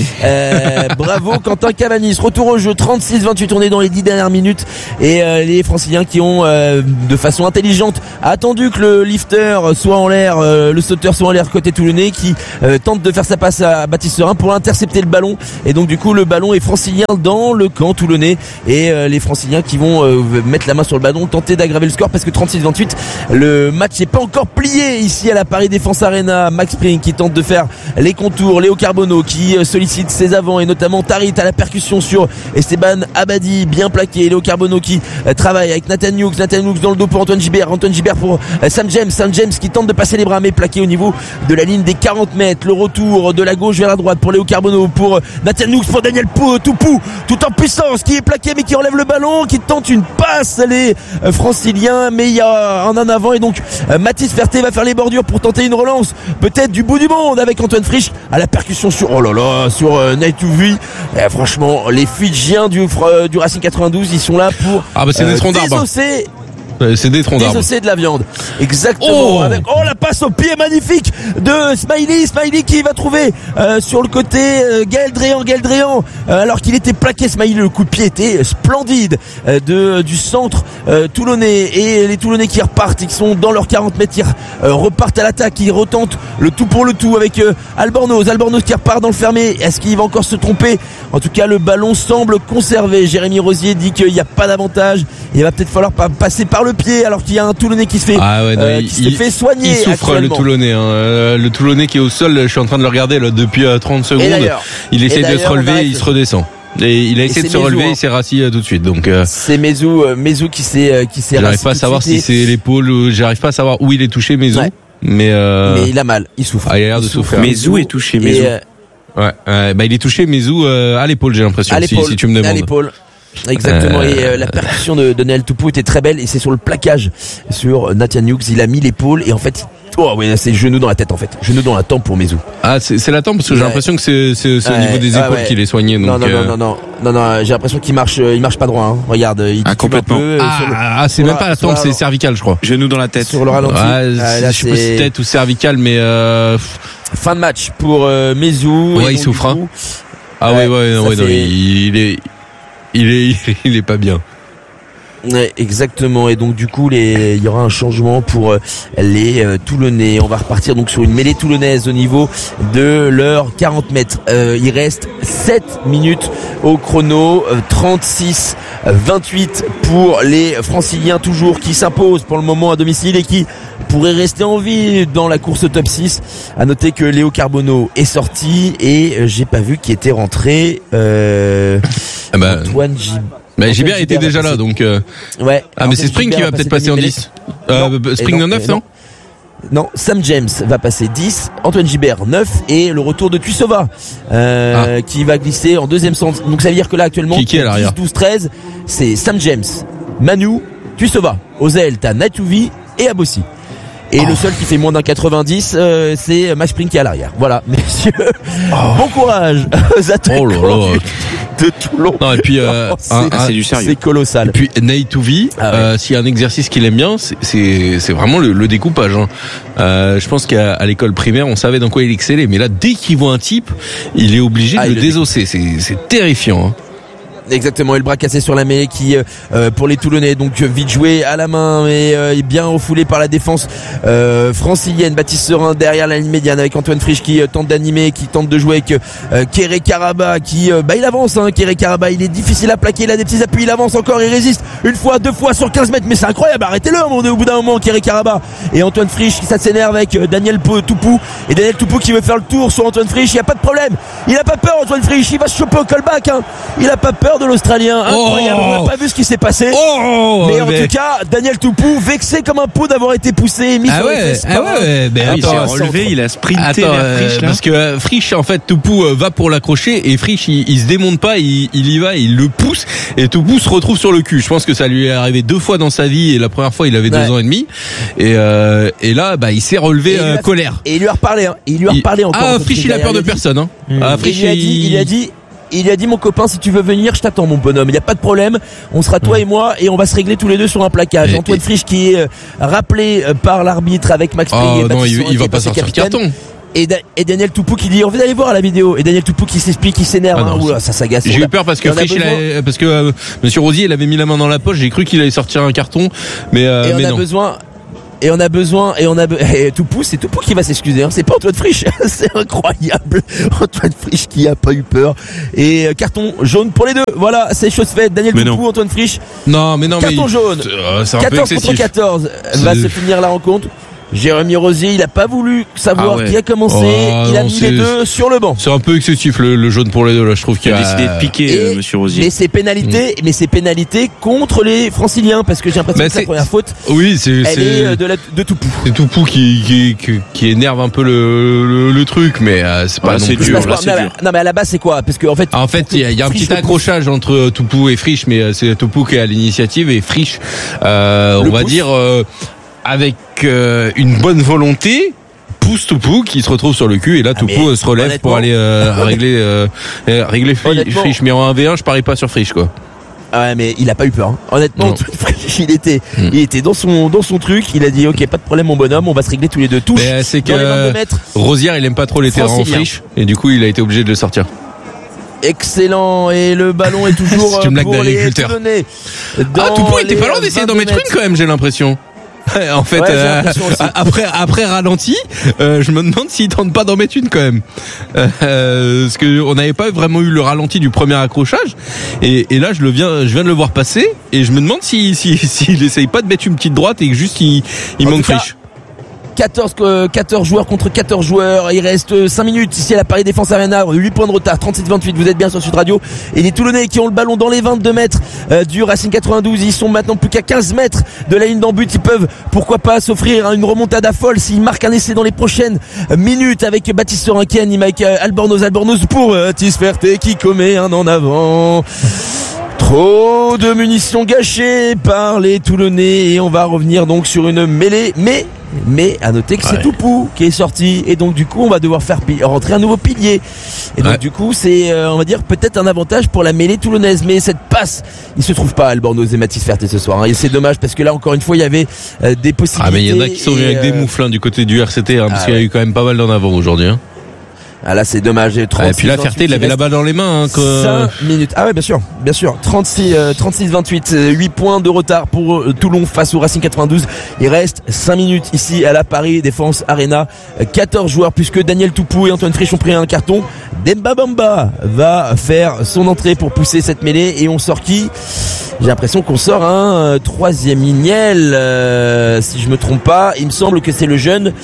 Speaker 2: partie. Bravo Quentin Cavanis. Retour au jeu, 36-28 tournés dans les 10 dernières minutes et les Franciliens qui ont de façon intelligente attendu que le lifter soit en l'air, le sauteur soit en l'air côté toulonnais, qui tente de faire sa passe à Baptiste Serin pour intercepter le ballon, et donc du coup le ballon est francilien dans le camp toulonnais, et les Franciliens qui vont mettre la main sur le ballon, tenter d'aggraver le score, parce que 36-28, le match n'est pas encore plié ici à la Paris Défense Arena. Max Spring qui tente de faire les contours, Léo Carbonneau qui sollicite ses avants, et notamment Tarit à la percussion sur Esteban Abadi, bien plaqué. Léo Carbonneau qui travaille avec Nathan Hughes dans le dos pour Antoine Gibert pour Sam James qui tente de passer les bras, mais plaqué au niveau de la ligne des 40 mètres. Le retour de la gauche vers la droite pour Léo Carbonneau, pour Nathan Hughes, pour Daniel Toupou, tout en puissance, qui est plaqué mais qui enlève le ballon, qui tente une passe. Les Franciliens, mais il y a un en avant, et donc Mathis Ferté va faire les bordures pour tenter une relance, peut-être du bout du monde, avec Antoine Frisch à la percussion sur Naituvi. Franchement, les Fidjiens du Racing 92, ils sont là pour
Speaker 1: c'est des troncs d'arbres. C'est des troncs d'arbres.
Speaker 2: Désosser de la viande. Exactement. Avec la passe au pied magnifique de Smiley qui va trouver sur le côté Gaël Dréan, alors qu'il était plaqué. Smiley, le coup de pied était splendide du centre toulonnais, et les Toulonnais qui repartent, ils sont dans leurs 40 mètres, ils repartent à l'attaque, ils retentent le tout pour le tout avec Albornoz qui repart dans le fermé. Est-ce qu'il va encore se tromper? En tout cas, le ballon semble conservé. Jérémy Rosier dit qu'il n'y a pas d'avantage, il va peut-être falloir passer par le pied, alors qu'il y a un Toulonnais qui se fait fait soigner.
Speaker 1: Il souffre, le Toulonnais, le Toulonnais qui est au sol. Je suis en train de le regarder là depuis 30 secondes. Il essaie de se relever, il se redescend. Et il a essayé de se relever, il s'est rassis tout de suite. Donc
Speaker 2: c'est Mezou qui s'est
Speaker 1: j'arrive pas à savoir si c'est l'épaule, ou j'arrive pas à savoir où il est touché, Mezou. Ouais. Mais il
Speaker 2: a mal, il souffre.
Speaker 1: Il a l'air de souffrir.
Speaker 3: Mezou est touché, Mezou.
Speaker 1: Il est touché, Mezou, à l'épaule, j'ai l'impression, si tu me demandes.
Speaker 2: À l'épaule. Exactement, et la percussion de Daniel Toupou était très belle, et c'est sur le plaquage sur Nathan Hughes, il a mis l'épaule, et en fait c'est le genou dans la tête, en fait, genou dans la tempe pour Mezou.
Speaker 1: C'est la tempe, parce que j'ai l'impression que c'est au niveau des épaules qu'il est soigné. Donc
Speaker 2: non, j'ai l'impression qu'il marche pas droit, hein. Regarde, il
Speaker 3: complètement.
Speaker 1: C'est même pas la tempe, c'est cervical, je crois.
Speaker 3: Genou dans la tête.
Speaker 2: Sur le ralenti.
Speaker 1: Je sais pas si tête ou cervical, mais
Speaker 2: fin de match pour Mezou.
Speaker 1: Il souffre. Il est pas bien.
Speaker 2: Ouais, exactement, et donc du coup il y aura un changement pour les Toulonnais. On va repartir donc sur une mêlée toulonnaise au niveau de leurs 40 mètres. Il reste 7 minutes au chrono, 36-28 pour les Franciliens, toujours, qui s'imposent pour le moment à domicile et qui pourrait rester en vie dans la course au top 6. À noter que Léo Carbonneau est sorti, et j'ai pas vu qui était rentré. Antoine
Speaker 1: Gibert était déjà là, donc
Speaker 2: ouais.
Speaker 1: Mais c'est Spring qui va peut-être passer en 10. Spring en 9, non?
Speaker 2: Non, Sam James va passer 10, Antoine Gibert 9, et le retour de Tuisova qui va glisser en deuxième centre. Donc ça veut dire que là actuellement,
Speaker 1: qui est à l'arrière?
Speaker 2: 10, 12, 13, c'est Sam James, Manu, Tuisova. Aux ailes, t'as Natouvi et Abossi. Et le seul qui fait moins d'un 90, c'est Max Spring qui est à l'arrière. Voilà, messieurs. Bon courage aux attaquants de Toulon.
Speaker 1: Non, et puis
Speaker 3: c'est du sérieux.
Speaker 2: C'est colossal.
Speaker 1: Et puis Naituvi, s'il y a un exercice qu'il aime bien, c'est vraiment le découpage. Je pense qu'à l'école primaire, on savait dans quoi il excellait, mais là, dès qu'il voit un type, il est obligé de le désosser. C'est terrifiant.
Speaker 2: Exactement, et le bras cassé sur la mêlée qui pour les Toulonnais, donc vite joué à la main, mais bien refoulé par la défense francilienne. Baptiste Serin derrière la ligne médiane avec Antoine Frisch qui tente d'animer, qui tente de jouer avec Kéré Karaba qui il avance, Kéré Karaba, il est difficile à plaquer, il a des petits appuis, il avance encore, il résiste une fois, deux fois sur 15 mètres, mais c'est incroyable, arrêtez-le au bout d'un moment, Kéré Karaba. Et Antoine Frisch qui s'énerve avec Daniel Toupou, et Daniel Toupou qui veut faire le tour sur Antoine Frisch. Il n'y a pas de problème, il a pas peur, Antoine Frisch, il va se choper au callback, il a pas peur, erreur de l'Australien, incroyable. On n'a pas vu ce qui s'est passé. Mais en tout cas, Daniel Toupou, vexé comme un pot d'avoir été poussé, mis sur les fesses.
Speaker 3: Il s'est relevé, il a sprinté vers Frisch, là.
Speaker 1: Parce que Frisch, en fait, Toupou va pour l'accrocher et Frisch, il se démonte pas, il y va, il le pousse et Toupou se retrouve sur le cul. Je pense que ça lui est arrivé 2 fois dans sa vie et la première fois, il avait 2 ans et demi. Et là, il s'est relevé colère.
Speaker 2: Et il lui a reparlé, encore.
Speaker 1: Frisch, il a peur de personne, hein. Frisch,
Speaker 2: il a dit mon copain, si tu veux venir, je t'attends mon bonhomme, il n'y a pas de problème, on sera toi et moi et on va se régler tous les deux sur un plaquage. Antoine Frisch qui est rappelé par l'arbitre avec Max Payet.
Speaker 1: Non, il va pas sortir carton.
Speaker 2: Et Daniel Toupou qui dit on va aller voir la vidéo, et Daniel Toupou qui s'explique, qui s'énerve. Ça s'agace.
Speaker 1: J'ai eu peur parce que Frisch Monsieur Rosier, il avait mis la main dans la poche, j'ai cru qu'il allait sortir un carton, mais non. Et Toupou, c'est Toupou qui va s'excuser, hein. C'est pas Antoine Frisch. C'est incroyable. Antoine Frisch qui a pas eu peur. Et carton jaune pour les deux. Voilà, c'est chose faite. Daniel Toupou, Antoine Frisch. Carton
Speaker 2: jaune.
Speaker 1: C'est un
Speaker 2: 14
Speaker 1: peu
Speaker 2: contre 14 va se finir la rencontre. Jérémy Rosier, il a pas voulu savoir qui a commencé. Il a mis les deux sur le banc.
Speaker 1: C'est un peu excessif le jaune pour les deux là. Je trouve qu'il a
Speaker 3: décidé de piquer Monsieur Rosier.
Speaker 2: Mais c'est pénalité contre les Franciliens parce que j'ai l'impression que c'est la première faute.
Speaker 1: Oui,
Speaker 2: elle est de Toupou.
Speaker 1: C'est Toupou qui énerve un peu le truc, mais c'est pas non plus.
Speaker 2: Non mais à la base c'est quoi? Parce que en fait
Speaker 1: il y a un petit accrochage entre Toupou et Frisch, mais c'est Toupou qui est à l'initiative et Frisch, on va dire. Avec une bonne volonté, pousse Toupou qui se retrouve sur le cul et là Toupou se relève pour aller régler Frisch. Mais en 1v1, je parie pas sur Frisch quoi.
Speaker 2: Ouais, mais il a pas eu peur. Hein. Honnêtement, Frisch, il était dans son truc. Il a dit ok, pas de problème mon bonhomme, on va se régler tous les deux. Touche
Speaker 1: c'est
Speaker 2: dans les 22 mètres.
Speaker 1: Rosière, il aime pas trop les terrains en Frisch et du coup il a été obligé de le sortir.
Speaker 2: Excellent, et le ballon est toujours
Speaker 1: c'est une blague
Speaker 2: pour les
Speaker 1: Toulonnais. Toupou était pas loin d'essayer d'en mettre une quand même, j'ai l'impression. En fait, après ralenti, je me demande s'il tente pas d'en mettre une quand même, parce que on n'avait pas vraiment eu le ralenti du premier accrochage, et là je viens de le voir passer, et je me demande s'il essaye pas de mettre une petite droite et que juste il manque Frisch.
Speaker 2: 14 joueurs contre 14 joueurs. Il reste 5 minutes ici à la Paris Défense Arena. 8 points de retard, 37-28. Vous êtes bien sur Sud Radio. Et les Toulonnais qui ont le ballon dans les 22 mètres du Racing 92. Ils sont maintenant plus qu'à 15 mètres de la ligne d'en but. Ils peuvent, pourquoi pas, s'offrir une remontada folle s'ils marquent un essai dans les prochaines minutes avec Baptiste Sorinken, avec Albornoz pour Baptiste Ferté qui commet un en avant. Trop de munitions gâchées par les Toulonnais et on va revenir donc sur une mêlée, mais à noter que c'est Toupou qui est sorti et donc du coup on va devoir faire rentrer un nouveau pilier et donc du coup c'est on va dire peut-être un avantage pour la mêlée toulonnaise, mais cette passe il se trouve pas Albornoz et Mathis Ferté ce soir, hein, et c'est dommage parce que là encore une fois il y avait des possibilités.
Speaker 1: Mais il y en a qui sont venus avec des mouflins du côté du RCT, hein, parce qu'il y a eu quand même pas mal d'en avant aujourd'hui, hein.
Speaker 2: Ah là c'est dommage. Et
Speaker 1: puis là Ferté il avait la balle dans les mains, hein,
Speaker 2: 5 minutes. Ah ouais bien sûr 36-28, 8 points de retard pour Toulon face au Racing 92. Il reste 5 minutes ici à la Paris Défense Arena. 14 joueurs puisque Daniel Toupou et Antoine Frisch ont pris un carton. Demba Bamba va faire son entrée pour pousser cette mêlée et on sort qui? J'ai l'impression qu'on sort un troisième Ignel, si je me trompe pas. Il me semble que c'est le jeune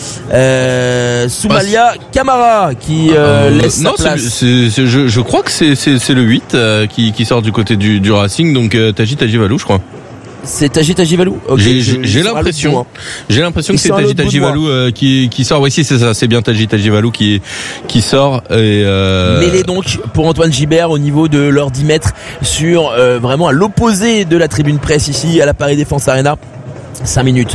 Speaker 2: Soumalia Camara qui laisse sa place.
Speaker 1: Je crois que c'est le 8 qui sort du côté du Racing, donc Tajivalou je crois.
Speaker 2: C'est Tajivalou.
Speaker 1: Okay, j'ai l'impression que c'est Tajivalou qui sort. Oui, si c'est ça, c'est bien Tajivalou qui sort.
Speaker 2: Mêlée donc pour Antoine Gibert au niveau de leurs 10 mètres sur vraiment à l'opposé de la tribune presse ici à la Paris Défense Arena. 5 minutes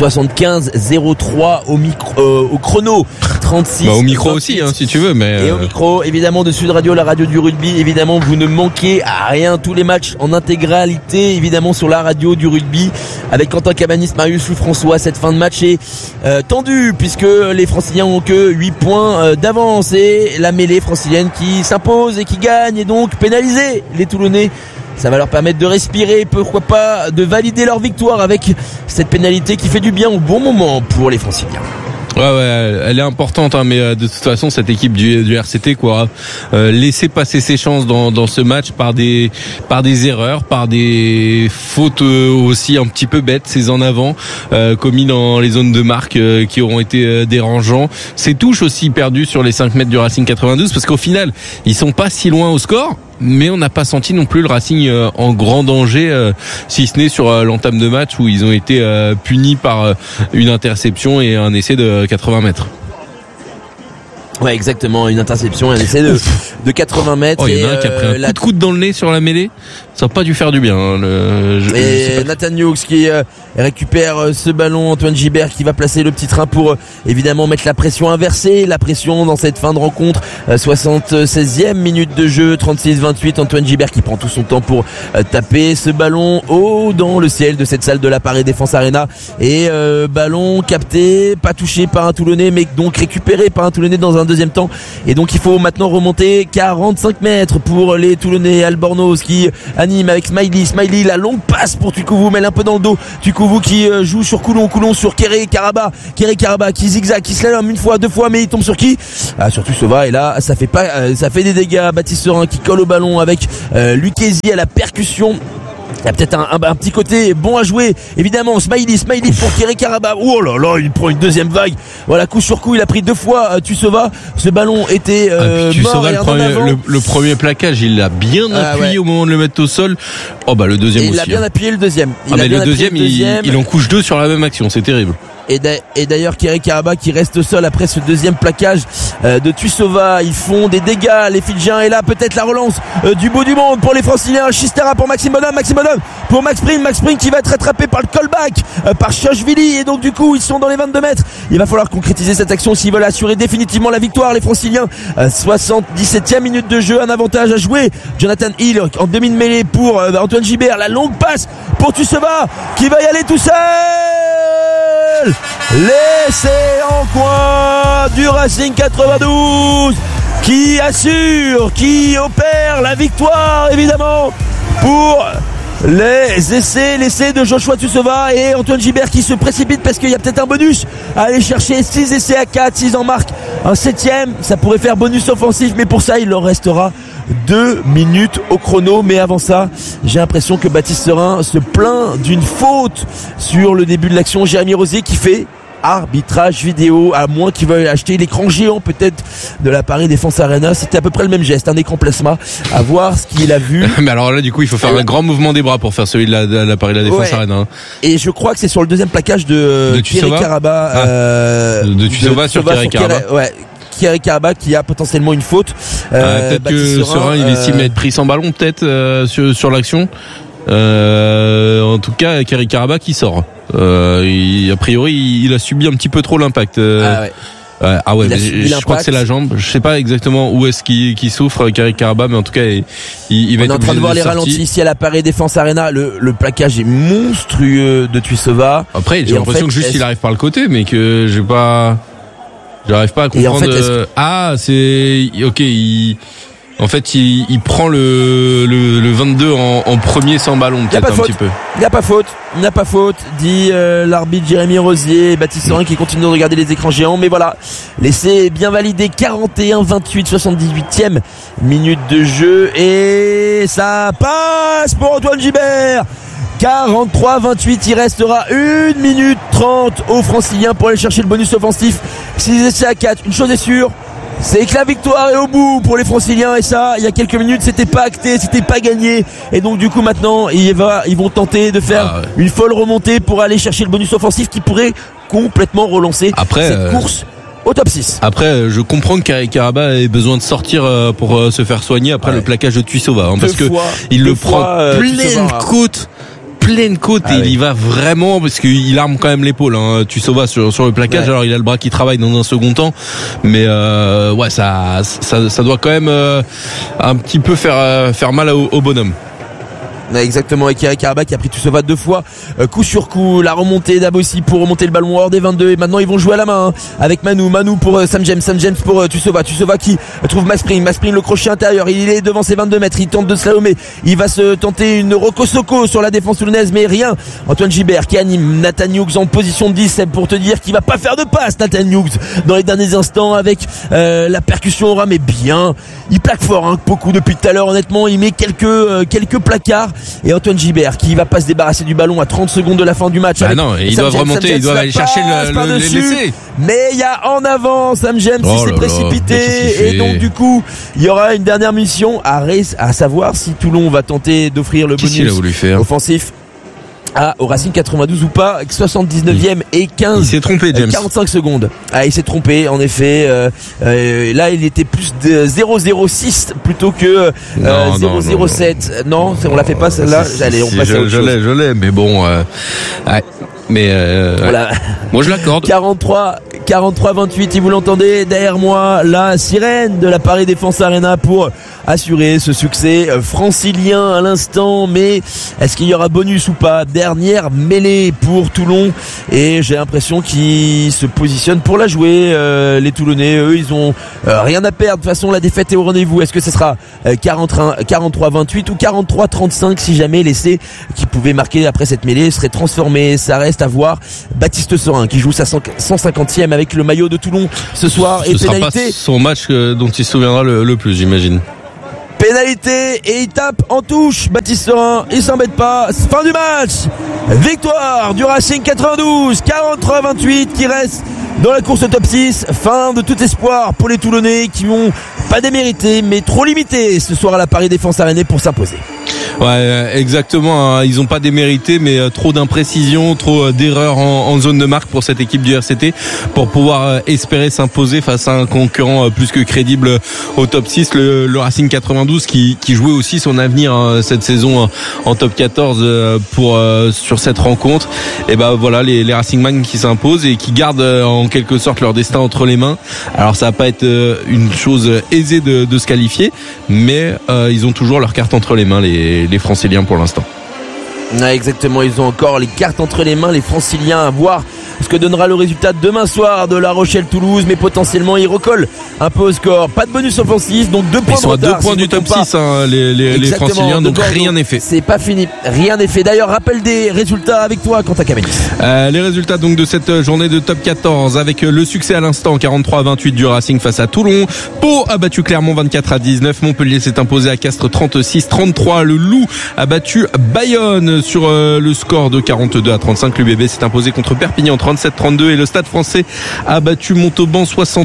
Speaker 2: 75-03 au chrono 36
Speaker 1: au micro 28. Aussi hein, si tu veux, mais
Speaker 2: et au micro évidemment de Sud Radio, la radio du rugby. Évidemment vous ne manquez à rien, tous les matchs en intégralité évidemment sur la radio du rugby avec Quentin Cabanis, Marius Louis-François. Cette fin de match est tendue puisque les Franciliens ont que 8 points d'avance et la mêlée francilienne qui s'impose et qui gagne et donc pénaliser les Toulonnais. Ça va leur permettre de respirer, pourquoi pas de valider leur victoire avec cette pénalité qui fait du bien au bon moment pour les Franciliens.
Speaker 1: Ouais, elle est importante, hein, mais de toute façon cette équipe du RCT laisser passer ses chances dans ce match par des erreurs, par des fautes aussi un petit peu bêtes, ces en avant commis dans les zones de marque qui auront été dérangeants. Ces touches aussi perdues sur les 5 mètres du Racing 92 parce qu'au final ils sont pas si loin au score. mais on n'a pas senti non plus le Racing en grand danger, si ce n'est sur l'entame de match où ils ont été punis par une interception et un essai de 80 mètres.
Speaker 2: Ouais, exactement, une interception, un essai de 80 mètres.
Speaker 1: Il y en a un qui a pris un coup de coude dans le nez sur la mêlée. Ça n'a pas dû faire du bien.
Speaker 2: Et Nathan Hughes qui récupère ce ballon, Antoine Gibert qui va placer le petit train pour évidemment mettre la pression inversée, la pression dans cette fin de rencontre. 76e minute de jeu, 36-28. Antoine Gibert qui prend tout son temps pour taper ce ballon haut dans le ciel de cette salle de la Paris Défense Arena. Et ballon capté, pas touché par un Toulonnais, mais donc récupéré par un Toulonnais dans un deuxième temps. Et donc il faut maintenant remonter 45 mètres pour les Toulonnais. Albornoz qui anime avec Smiley, la longue passe pour Tukouvou, mêle un peu dans le dos. Tukouvou qui joue sur Coulon sur Kéré Karaba qui zigzag, qui se lève une fois, deux fois, mais il tombe sur qui? Surtout Sova. Et là ça fait des dégâts. Baptiste Serin qui colle au ballon avec Lucchesi à la percussion. Il y a peut-être un petit côté bon à jouer, évidemment. Smiley pour Kéré Karaba. Oh là là, il prend une deuxième vague. Voilà, coup sur coup, il a pris deux fois Tussova. Ce ballon était mort.
Speaker 1: Le premier plaquage, il l'a bien appuyé au moment de le mettre au sol. Oh bah le deuxième aussi.
Speaker 2: Il a bien appuyé le deuxième.
Speaker 1: Le deuxième, il en couche deux sur la même action, c'est terrible.
Speaker 2: Et d'ailleurs Kéré Karaba qui reste au sol après ce deuxième plaquage de Tussova. Ils font des dégâts les Fidjiens. Et là peut-être la relance du bout du monde pour les Franciliens. Chistera pour Maxime Bonhomme pour Max Prime qui va être rattrapé par le callback par Chochvili. Et donc du coup ils sont dans les 22 mètres. Il va falloir concrétiser cette action s'ils veulent assurer définitivement la victoire, les Franciliens. 77e minute de jeu, un avantage à jouer. Jonathan Hill en demi de mêlée pour Antoine Gibert. La longue passe pour Tussova qui va y aller tout seul. L'essai en coin du Racing 92 qui assure, qui opère la victoire évidemment pour l'essai de Joshua Tussova. Et Antoine Gibert qui se précipite parce qu'il y a peut-être un bonus à aller chercher. 6 essais à 4, 6 en marque, un 7e, ça pourrait faire bonus offensif, mais pour ça il leur restera 2 minutes au chrono. Mais avant ça, j'ai l'impression que Baptiste Serin se plaint d'une faute sur le début de l'action. Jérémy Rosier qui fait arbitrage vidéo, à moins qu'il veuille acheter l'écran géant peut-être de la Paris Défense Arena. C'était à peu près le même geste, un écran plasma, à voir ce qu'il a vu.
Speaker 1: Mais alors là du coup il faut faire un grand mouvement des bras pour faire celui de la Paris Défense Arena.
Speaker 2: Et je crois que c'est sur le deuxième plaquage de Kéré Karaba,
Speaker 1: de Tussova sur Kéré Karaba.
Speaker 2: Kéré Karaba qui a potentiellement une faute.
Speaker 1: Peut-être que Serin il estime être pris sans ballon peut-être sur l'action. En tout cas Kéré Karaba qui sort. A priori il a subi un petit peu trop l'impact. Je crois que c'est la jambe. Je sais pas exactement où est-ce qu'il souffre Kéré Karaba, mais en tout cas il va être
Speaker 2: en train de voir les ralentis ici à la Paris Défense Arena. Le plaquage est monstrueux de Tussova.
Speaker 1: Après j'ai l'impression que juste il arrive par le côté, mais que j'arrive pas à comprendre. En fait, c'est ok. En fait, il prend le 22 en premier sans ballon, peut-être un petit peu.
Speaker 2: Il n'y a pas faute, dit l'arbitre Jérémy Rosier. Baptiste Serin qui continue de regarder les écrans géants. Mais voilà, l'essai est bien validé. 41-28, 78e minute de jeu. Et ça passe pour Antoine Gibert. 43-28, il restera 1 minute 30 aux Franciliens pour aller chercher le bonus offensif. 6 essais à 4, une chose est sûre, c'est que la victoire est au bout pour les Franciliens. Et ça, il y a quelques minutes, c'était pas acté, c'était pas gagné. Et donc du coup maintenant, ils vont tenter de faire une folle remontée pour aller chercher le bonus offensif qui pourrait complètement relancer cette course au top 6.
Speaker 1: Après, je comprends que Kéré Karaba ait besoin de sortir pour se faire soigner après le plaquage de Tuissova, parce que il le prend pleine côte et il y va vraiment parce qu'il arme quand même l'épaule, Tuissova sur le plaquage. Alors il a le bras qui travaille dans un second temps, mais ça doit quand même un petit peu faire mal au bonhomme.
Speaker 2: Exactement, et Kéré Karaba qui a pris Tussova 2 fois, coup sur coup, la remontée d'Abossi pour remonter le ballon hors des 22. Et maintenant ils vont jouer à la main avec Manu pour Sam James pour Tussova qui trouve Max Prime le crochet intérieur, il est devant ses 22 mètres, il tente de slalomer, il va se tenter une Rokosoko sur la défense toulonnaise, mais rien. Antoine Gibert qui anime Nathan Hughes en position de 10 pour te dire qu'il va pas faire de passe. Nathan Hughes dans les derniers instants avec la percussion au ras, mais bien, il plaque fort beaucoup depuis tout à l'heure. Honnêtement il met quelques placards. et Antoine Gibert qui va pas se débarrasser du ballon à 30 secondes de la fin du match.
Speaker 1: Non, ils doivent remonter, ils doivent aller chercher l'essai.
Speaker 2: Mais il y a en avant Sam James qui s'est précipité et donc du coup il y aura une dernière mission à savoir si Toulon va tenter d'offrir le bonus offensif au Racing 92 ou pas. 79e et 15.
Speaker 1: Il s'est trompé, James.
Speaker 2: 45 secondes. Il s'est trompé, en effet. Là, il était plus de 0,06 plutôt que 0,07. Non, on l'a fait pas celle-là. Allez, on passe à autre chose.
Speaker 1: Je l'ai, mais bon. Mais
Speaker 2: voilà.
Speaker 1: Moi je l'accorde.
Speaker 2: 43-28, si vous l'entendez derrière moi, la sirène de la Paris Défense Arena pour assurer ce succès francilien à l'instant. Mais est-ce qu'il y aura bonus ou pas? Dernière mêlée pour Toulon et j'ai l'impression qu'ils se positionnent pour la jouer. Les Toulonnais, eux, ils ont rien à perdre. De toute façon, la défaite est au rendez-vous. Est-ce que ce sera 43-28 ou 43-35 si jamais l'essai qui pouvait marquer après cette mêlée serait transformé? Ça reste à voir. Baptiste Serin qui joue sa 150e avec le maillot de Toulon ce soir.
Speaker 1: Ce sera pas son match dont il se souviendra le plus, j'imagine.
Speaker 2: Pénalité et il tape en touche. Baptiste Serin, il s'embête pas. Fin du match. Victoire du Racing 92, 43-28 qui reste dans la course au top 6. Fin de tout espoir pour les Toulonnais qui n'ont pas démérité mais trop limité ce soir à la Paris Défense Arena pour s'imposer.
Speaker 1: Ouais, exactement. Ils ont pas démérité, mais trop d'imprécisions, trop d'erreurs en zone de marque pour cette équipe du RCT pour pouvoir espérer s'imposer face à un concurrent plus que crédible au top 6. Le Racing 92 qui jouait aussi son avenir cette saison en top 14 sur cette rencontre. Et ben voilà, les Racingman qui s'imposent et qui gardent en quelque sorte leur destin entre les mains. Alors ça va pas être une chose aisée de se qualifier, mais ils ont toujours leur carte entre les mains, les Franciliens pour l'instant.
Speaker 2: Exactement, ils ont encore les cartes entre les mains, les Franciliens, à voir ce que donnera le résultat demain soir de La Rochelle-Toulouse, mais potentiellement ils recollent un peu au score. Pas de bonus offensif, donc 2 points de retard.
Speaker 1: Ils sont à 2 points du top 6, les Franciliens, donc rien n'est fait.
Speaker 2: C'est pas fini, rien n'est fait. D'ailleurs, rappel des résultats avec toi, Quentin Cabanis.
Speaker 1: Les résultats donc de cette journée de top 14 avec le succès à l'instant 43-28 du Racing face à Toulon. Pau a battu Clermont 24-19. Montpellier s'est imposé à Castres 36-33. Le Loup a battu Bayonne sur le score de 42-35. L'UBB s'est imposé contre Perpignan 37-32 et le Stade Français a battu Montauban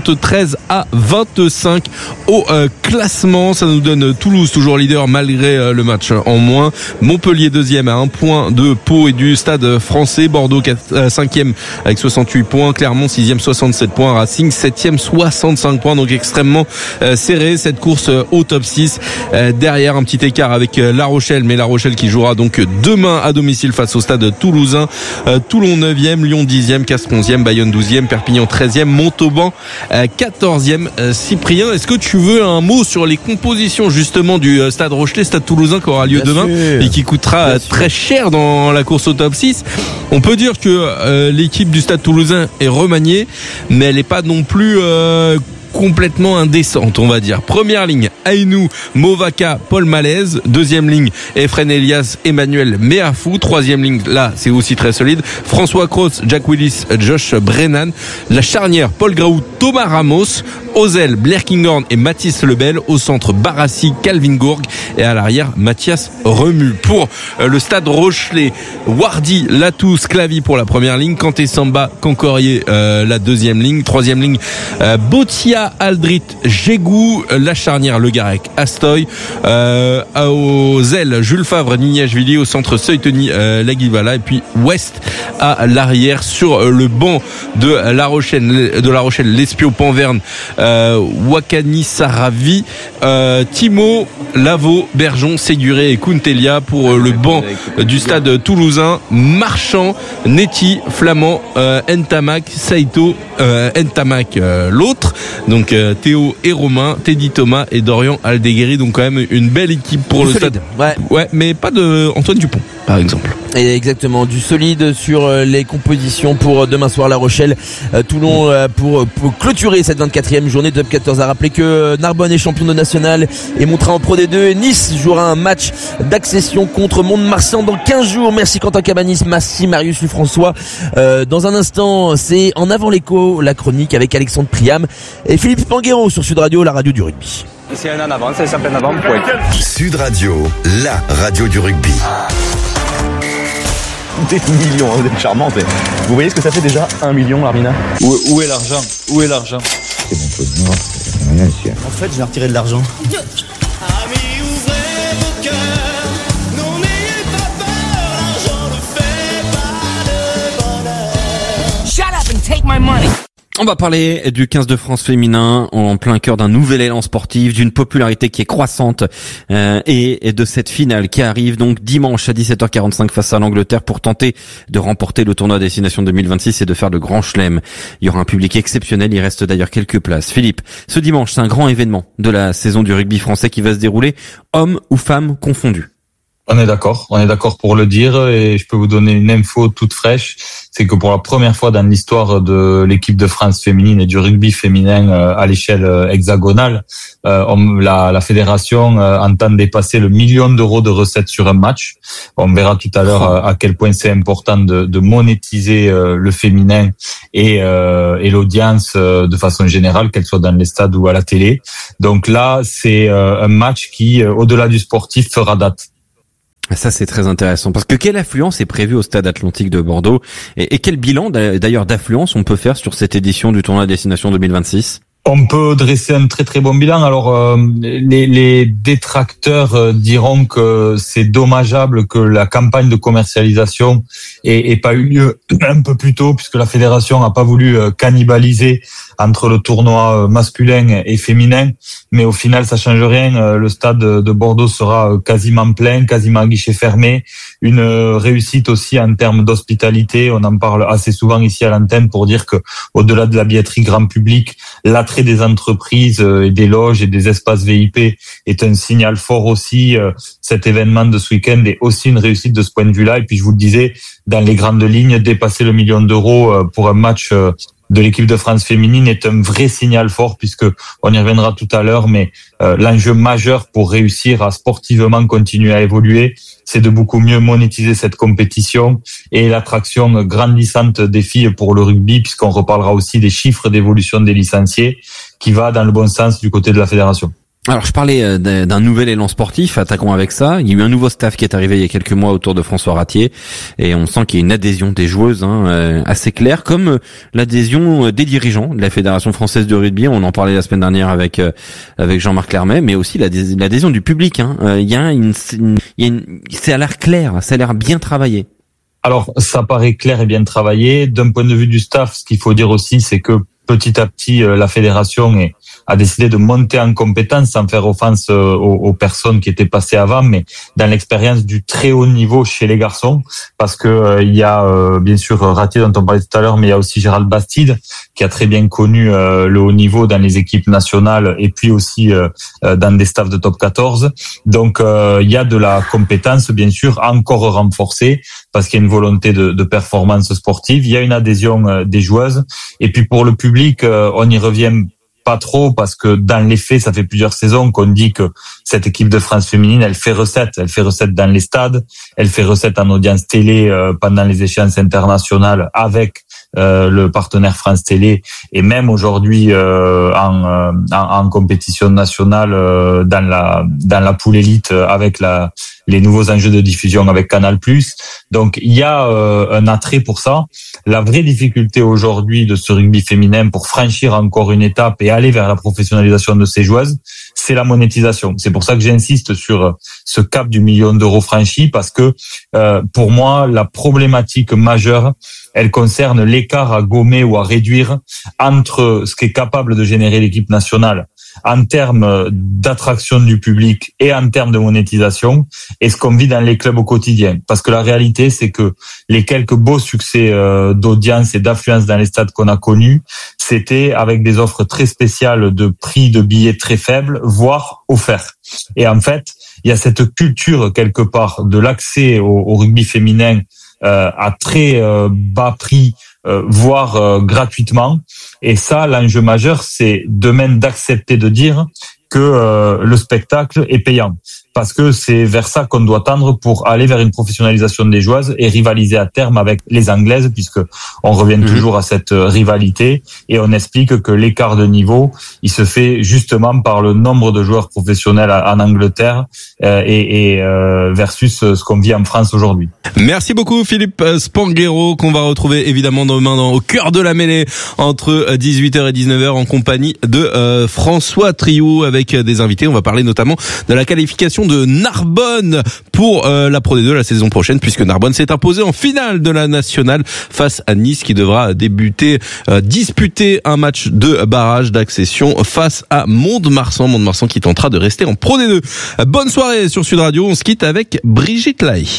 Speaker 1: 73-25 au classement. Ça nous donne Toulouse toujours leader malgré le match en moins. Montpellier deuxième à 1 point de Pau et du Stade Français. Bordeaux 5e avec 68 points. Clermont 6e 67 points. Racing 7e 65 points. Donc extrêmement serré cette course au top 6. Derrière un petit écart avec La Rochelle, mais La Rochelle qui jouera donc demain à domicile face au Stade Toulousain. Toulon 9e, Lyon 10e, Castres 11e, Bayonne 12e, Perpignan 13e, Montauban 14e. Cyprien, est-ce que tu veux un mot sur les compositions justement du Stade Rochelais, Stade Toulousain qui aura lieu demain et qui coûtera très cher dans la course au top 6? On peut dire que l'équipe du Stade Toulousain est remaniée, mais elle n'est pas non plus complètement indécente, on va dire. Première ligne, Aïnou, Movaca, Paul Malaise. Deuxième ligne, Efren Elias, Emmanuel Meafou. Troisième ligne, là, c'est aussi très solide. François Kroos, Jack Willis, Josh Brennan. La charnière, Paul Graou, Thomas Ramos. Aux ailes, Blair Kinghorn et Mathis Lebel. Au centre, Barassi, Calvin Gourg. Et à l'arrière, Mathias Remu. Pour le Stade Rochelais, Wardy, Latous, Clavy pour la première ligne. Kanté Samba, Cancorier, la deuxième ligne. Troisième ligne, Botia, Aldrit, Jégou. La charnière, Le Garec, Astoy. Aux ailes, Jules Favre, Nignashvili. Au centre, Seuilteni, Laguivala. Et puis West à l'arrière sur le banc de La Rochelle, l'Espio Panverne, Wakani Saravi, Timo, Lavo, Bergeon, Séguré et Kuntelia. Pour le banc du Stade Toulousain, Marchand, Neti, Flamand, Ntamak, Saito, Ntamak l'autre, donc Théo et Romain, Teddy Thomas et Dorian Aldeguerri. Donc quand même une belle équipe pour le Stade. Ouais, mais pas de Antoine Dupont par exemple.
Speaker 2: Et exactement, du solide sur les compositions pour demain soir. La Rochelle, Toulon pour clôturer cette 24e journée de top 14. À rappeler que Narbonne est champion de national et montera en Pro D2. Nice jouera un match d'accession contre Mont-de-Marsan dans 15 jours. Merci Quentin Cabanis, merci Marius Lufrançois. Dans un instant, c'est En avant l'écho, la chronique avec Alexandre Priam et Philippe Panguero sur Sud Radio, la radio du rugby.
Speaker 4: C'est un en avant, c'est ça en avant, point.
Speaker 5: Sud Radio, la radio du rugby.
Speaker 6: Des millions, vous êtes charmante. Vous voyez ce que ça fait déjà 1 million, Larmina ?
Speaker 7: Où est l'argent ? Où est l'argent ?
Speaker 6: C'est mon peu de noir, c'est rien ici. En fait, je vais retirer de l'argent.
Speaker 8: Amis, ouvrez vos cœurs, non n'ayez pas peur, l'argent ne fait pas le bonheur.
Speaker 9: Shut up and take my money. On va parler du 15 de France féminin en plein cœur d'un nouvel élan sportif, d'une popularité qui est croissante et de cette finale qui arrive donc dimanche à 17h45 face à l'Angleterre pour tenter de remporter le tournoi Destination 2026 et de faire le grand chelem. Il y aura un public exceptionnel, il reste d'ailleurs quelques places. Philippe, ce dimanche, c'est un grand événement de la saison du rugby français qui va se dérouler, hommes ou femmes confondus.
Speaker 7: On est d'accord pour le dire et je peux vous donner une info toute fraîche, c'est que pour la première fois dans l'histoire de l'équipe de France féminine et du rugby féminin à l'échelle hexagonale, la fédération entend dépasser le 1 million d'euros de recettes sur un match. On verra tout à l'heure à quel point c'est important de monétiser le féminin et l'audience de façon générale, qu'elle soit dans les stades ou à la télé. Donc là, c'est un match qui, au-delà du sportif, fera date.
Speaker 9: Ça, c'est très intéressant parce que quelle affluence est prévue au stade Atlantique de Bordeaux et quel bilan d'ailleurs d'affluence on peut faire sur cette édition du tournoi Destination 2026?
Speaker 7: On peut dresser un très très bon bilan. Alors les détracteurs diront que c'est dommageable que la campagne de commercialisation ait pas eu lieu un peu plus tôt, puisque la fédération n'a pas voulu cannibaliser entre le tournoi masculin et féminin. Mais au final, ça change rien. Le stade de Bordeaux sera quasiment plein, quasiment à guichet fermé. Une réussite aussi en termes d'hospitalité. On en parle assez souvent ici à l'antenne pour dire que au-delà de la billetterie grand public, l'attrait des entreprises et des loges et des espaces VIP est un signal fort aussi. Cet événement de ce week-end est aussi une réussite de ce point de vue-là. Et puis, je vous le disais, dans les grandes lignes, dépasser le 1 million d'euros pour un match de l'équipe de France féminine est un vrai signal fort, puisque on y reviendra tout à l'heure, mais l'enjeu majeur pour réussir à sportivement continuer à évoluer, c'est de beaucoup mieux monétiser cette compétition et l'attraction grandissante des filles pour le rugby, puisqu'on reparlera aussi des chiffres d'évolution des licenciés, qui va dans le bon sens du côté de la fédération.
Speaker 9: Alors je parlais d'un nouvel élan sportif, attaquons avec ça. Il y a eu un nouveau staff qui est arrivé il y a quelques mois autour de François Ratier et on sent qu'il y a une adhésion des joueuses assez claire, comme l'adhésion des dirigeants de la Fédération française de rugby. On en parlait la semaine dernière avec Jean-Marc Lermet, mais aussi l'adhésion du public. C'est à l'air clair, ça a l'air bien travaillé.
Speaker 7: Alors ça paraît clair et bien travaillé. D'un point de vue du staff, ce qu'il faut dire aussi, c'est que petit à petit, la fédération a décidé de monter en compétence sans faire offense aux personnes qui étaient passées avant, mais dans l'expérience du très haut niveau chez les garçons, parce que il y a bien sûr Ratier dont on parlait tout à l'heure, mais il y a aussi Gérald Bastide qui a très bien connu le haut niveau dans les équipes nationales et puis aussi dans des staffs de top 14. Donc il y a de la compétence bien sûr encore renforcée parce qu'il y a une volonté de performance sportive. Il y a une adhésion des joueuses et puis pour le public, on y revient pas trop parce que dans les faits, ça fait plusieurs saisons qu'on dit que cette équipe de France féminine, elle fait recette dans les stades, elle fait recette en audience télé pendant les échéances internationales avec le partenaire France Télé et même aujourd'hui en compétition nationale dans la poule élite avec les nouveaux enjeux de diffusion avec Canal+. Donc il y a un attrait pour ça. La vraie difficulté aujourd'hui de ce rugby féminin pour franchir encore une étape et aller vers la professionnalisation de ces joueuses, c'est la monétisation. C'est pour ça que j'insiste sur ce cap du 1 million d'euros franchi parce que pour moi, la problématique majeure, elle concerne l'écart à gommer ou à réduire entre ce qu'est capable de générer l'équipe nationale en termes d'attraction du public et en termes de monétisation et ce qu'on vit dans les clubs au quotidien. Parce que la réalité, c'est que les quelques beaux succès d'audience et d'affluence dans les stades qu'on a connus, c'était avec des offres très spéciales de prix de billets très faibles, voire offerts. Et en fait, il y a cette culture quelque part de l'accès au rugby féminin à très bas prix, voire gratuitement. Et ça, l'enjeu majeur, c'est demain d'accepter de dire que le spectacle est payant. parce que c'est vers ça qu'on doit tendre pour aller vers une professionnalisation des joueuses et rivaliser à terme avec les Anglaises, puisque on revient toujours à cette rivalité, et on explique que l'écart de niveau, il se fait justement par le nombre de joueurs professionnels en Angleterre et versus ce qu'on vit en France aujourd'hui.
Speaker 1: Merci beaucoup Philippe Spanghero, qu'on va retrouver évidemment demain au cœur de la mêlée entre 18h et 19h en compagnie de François Triou avec des invités. On va parler notamment de la qualification de Narbonne pour la Pro D2 la saison prochaine, puisque Narbonne s'est imposé en finale de la nationale face à Nice, qui devra disputer un match de barrage d'accession face à Mont-de-Marsan. Mont-de-Marsan qui tentera de rester en Pro D2. Bonne soirée sur Sud Radio. On se quitte avec Brigitte Lahaye.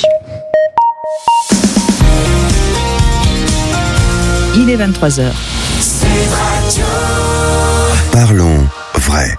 Speaker 10: Il est 23h.
Speaker 5: Parlons vrai.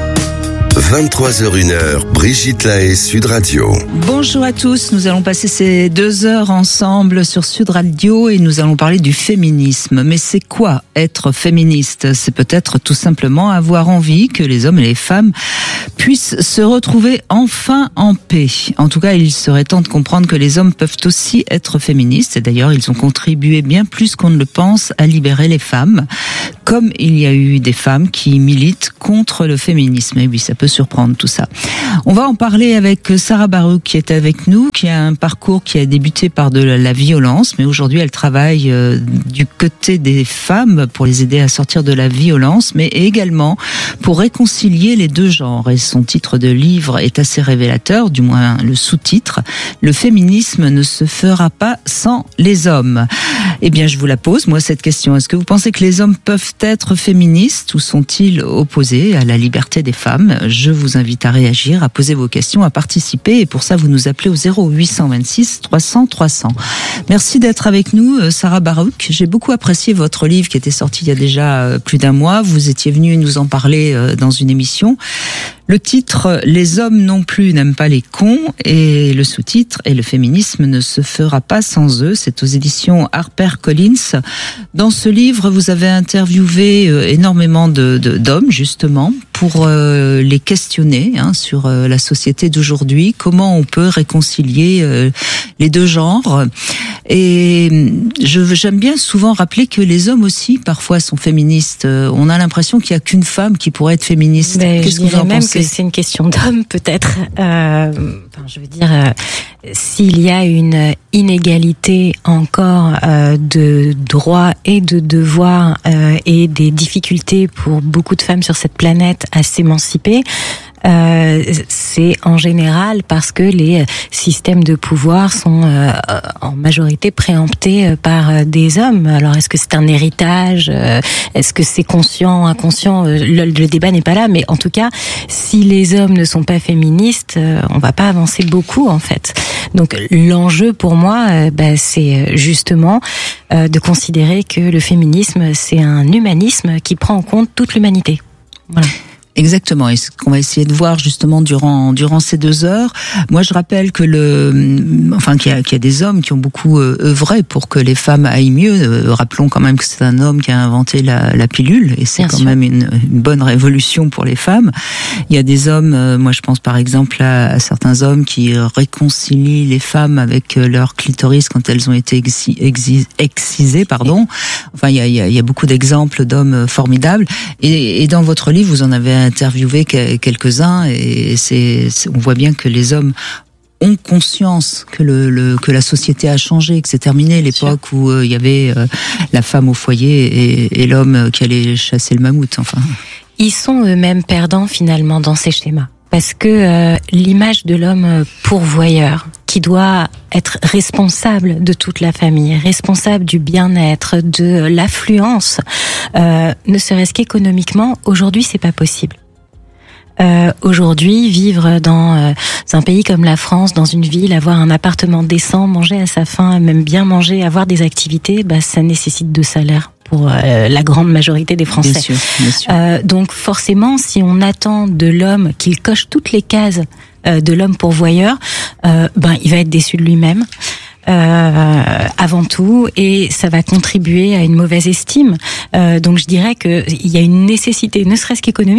Speaker 5: 23h01, Brigitte Lahaye, Sud Radio.
Speaker 10: Bonjour à tous, nous allons passer ces 2 heures ensemble sur Sud Radio et nous allons parler du féminisme. Mais c'est quoi être féministe ? C'est peut-être tout simplement avoir envie que les hommes et les femmes puissent se retrouver enfin en paix. En tout cas, il serait temps de comprendre que les hommes peuvent aussi être féministes. Et d'ailleurs, ils ont contribué bien plus qu'on ne le pense à libérer les femmes. Comme il y a eu des femmes qui militent contre le féminisme. Et oui, ça peut surprendre tout ça. On va en parler avec Sarah Baruch qui est avec nous, qui a un parcours qui a débuté par de la violence, mais aujourd'hui elle travaille du côté des femmes pour les aider à sortir de la violence, mais également pour réconcilier les deux genres. Et son titre de livre est assez révélateur, du moins le sous-titre. Le féminisme ne se fera pas sans les hommes. Eh bien, je vous la pose, moi, cette question. Est-ce que vous pensez que les hommes peuvent être féministes ou sont-ils opposés à la liberté des femmes ? Je vous invite à réagir, à poser vos questions, à participer. Et pour ça, vous nous appelez au 0826 300 300. Merci d'être avec nous, Sarah Baruch. J'ai beaucoup apprécié votre livre qui était sorti il y a déjà plus d'un mois. Vous étiez venue nous en parler dans une émission. Le titre « Les hommes non plus n'aiment pas les cons » et le sous-titre « Et le féminisme ne se fera pas sans eux ». C'est aux éditions HarperCollins. Dans ce livre, vous avez interviewé énormément d'hommes, justement, pour les questionner sur la société d'aujourd'hui, comment on peut réconcilier les deux genres. Et j'aime bien souvent rappeler que les hommes aussi, parfois, sont féministes. On a l'impression qu'il n'y a qu'une femme qui pourrait être féministe. Qu'est-ce que vous en pensez ?
Speaker 11: Que c'est une question d'homme, peut-être. Je veux dire, s'il y a une inégalité encore de droits et de devoirs et des difficultés pour beaucoup de femmes sur cette planète à s'émanciper, c'est en général parce que les systèmes de pouvoir sont en majorité préemptés par des hommes. Alors est-ce que c'est un héritage ? Est-ce que c'est conscient, inconscient ? Le débat n'est pas là, mais en tout cas, si les hommes ne sont pas féministes, on va pas avancer beaucoup en fait. Donc l'enjeu pour moi, c'est justement de considérer que le féminisme, c'est un humanisme qui prend en compte toute l'humanité. Voilà.
Speaker 10: Exactement, et ce qu'on va essayer de voir justement durant ces 2 heures. Moi, je rappelle que qu'il y a des hommes qui ont beaucoup œuvré pour que les femmes aillent mieux. Rappelons quand même que c'est un homme qui a inventé la pilule, et c'est quand même une bonne révolution pour les femmes. Il y a des hommes, moi je pense par exemple à certains hommes qui réconcilient les femmes avec leur clitoris quand elles ont été excisées, pardon. Enfin, il y a beaucoup d'exemples d'hommes formidables. Et dans votre livre, vous en avez interviewé quelques-uns, et on voit bien que les hommes ont conscience que la société a changé, que c'est terminé l'époque où il y avait la femme au foyer et l'homme qui allait chasser le mammouth. Enfin,
Speaker 11: ils sont eux-mêmes perdants finalement dans ces schémas, parce que l'image de l'homme pourvoyeur, qui doit être responsable de toute la famille, responsable du bien-être, de l'affluence, ne serait-ce qu'économiquement, aujourd'hui c'est pas possible. Aujourd'hui, vivre dans un pays comme la France, dans une ville, avoir un appartement décent, manger à sa faim, même bien manger, avoir des activités, ça nécessite de salaire pour la grande majorité des Français.
Speaker 10: Bien sûr.
Speaker 11: Donc forcément, si on attend de l'homme qu'il coche toutes les cases de l'homme pourvoyeur, il va être déçu de lui-même. Avant tout, et ça va contribuer à une mauvaise estime. Donc je dirais que il y a une nécessité, ne serait-ce qu'économique,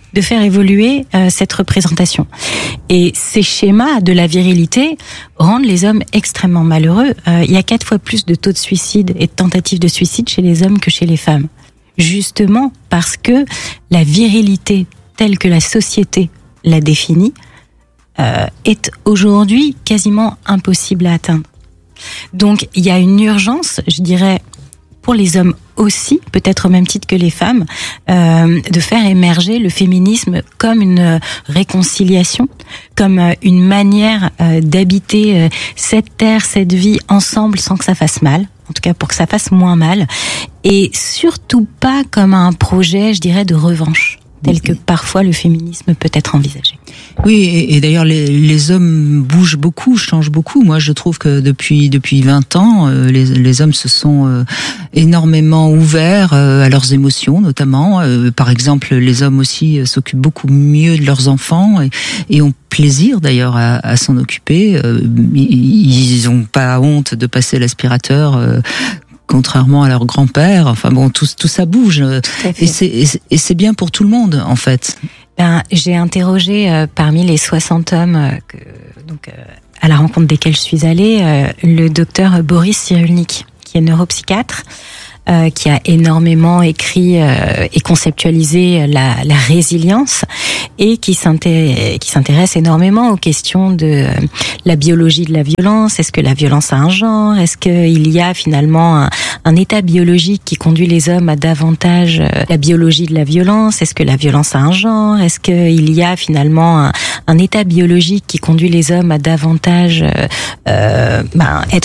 Speaker 11: de faire évoluer cette représentation. Et ces schémas de la virilité rendent les hommes extrêmement malheureux. Il y a 4 fois plus de taux de suicide et de tentatives de suicide chez les hommes que chez les femmes. Justement parce que la virilité telle que la société la définit est aujourd'hui quasiment impossible à atteindre. Donc il y a une urgence, je dirais, pour les hommes aussi, peut-être au même titre que les femmes, de faire émerger le féminisme comme une réconciliation, comme une manière d'habiter cette terre, cette vie ensemble sans que ça fasse mal, en tout cas pour que ça fasse moins mal, et surtout pas comme un projet, je dirais, de revanche, tel que parfois le féminisme peut être envisagé.
Speaker 10: Oui, et d'ailleurs les hommes bougent beaucoup, changent beaucoup. Moi, je trouve que depuis 20 ans, les hommes se sont énormément ouverts à leurs émotions, notamment. Par exemple, les hommes aussi s'occupent beaucoup mieux de leurs enfants et ont plaisir d'ailleurs à s'en occuper. Ils n'ont pas honte de passer l'aspirateur. Contrairement à leur grand-père, enfin bon, tout ça bouge, et c'est bien pour tout le monde en fait.
Speaker 11: J'ai interrogé parmi les 60 hommes à la rencontre desquels je suis allée, le docteur Boris Cyrulnik, qui est neuropsychiatre, qui a énormément écrit et conceptualisé la résilience et qui s'intéresse énormément aux questions de la biologie de la violence. Est-ce que la violence a un genre? Est-ce qu'il y a finalement un état biologique qui conduit les hommes à davantage la biologie de la violence? Est-ce que la violence a un genre? Est-ce qu'il y a finalement un état biologique qui conduit les hommes à davantage être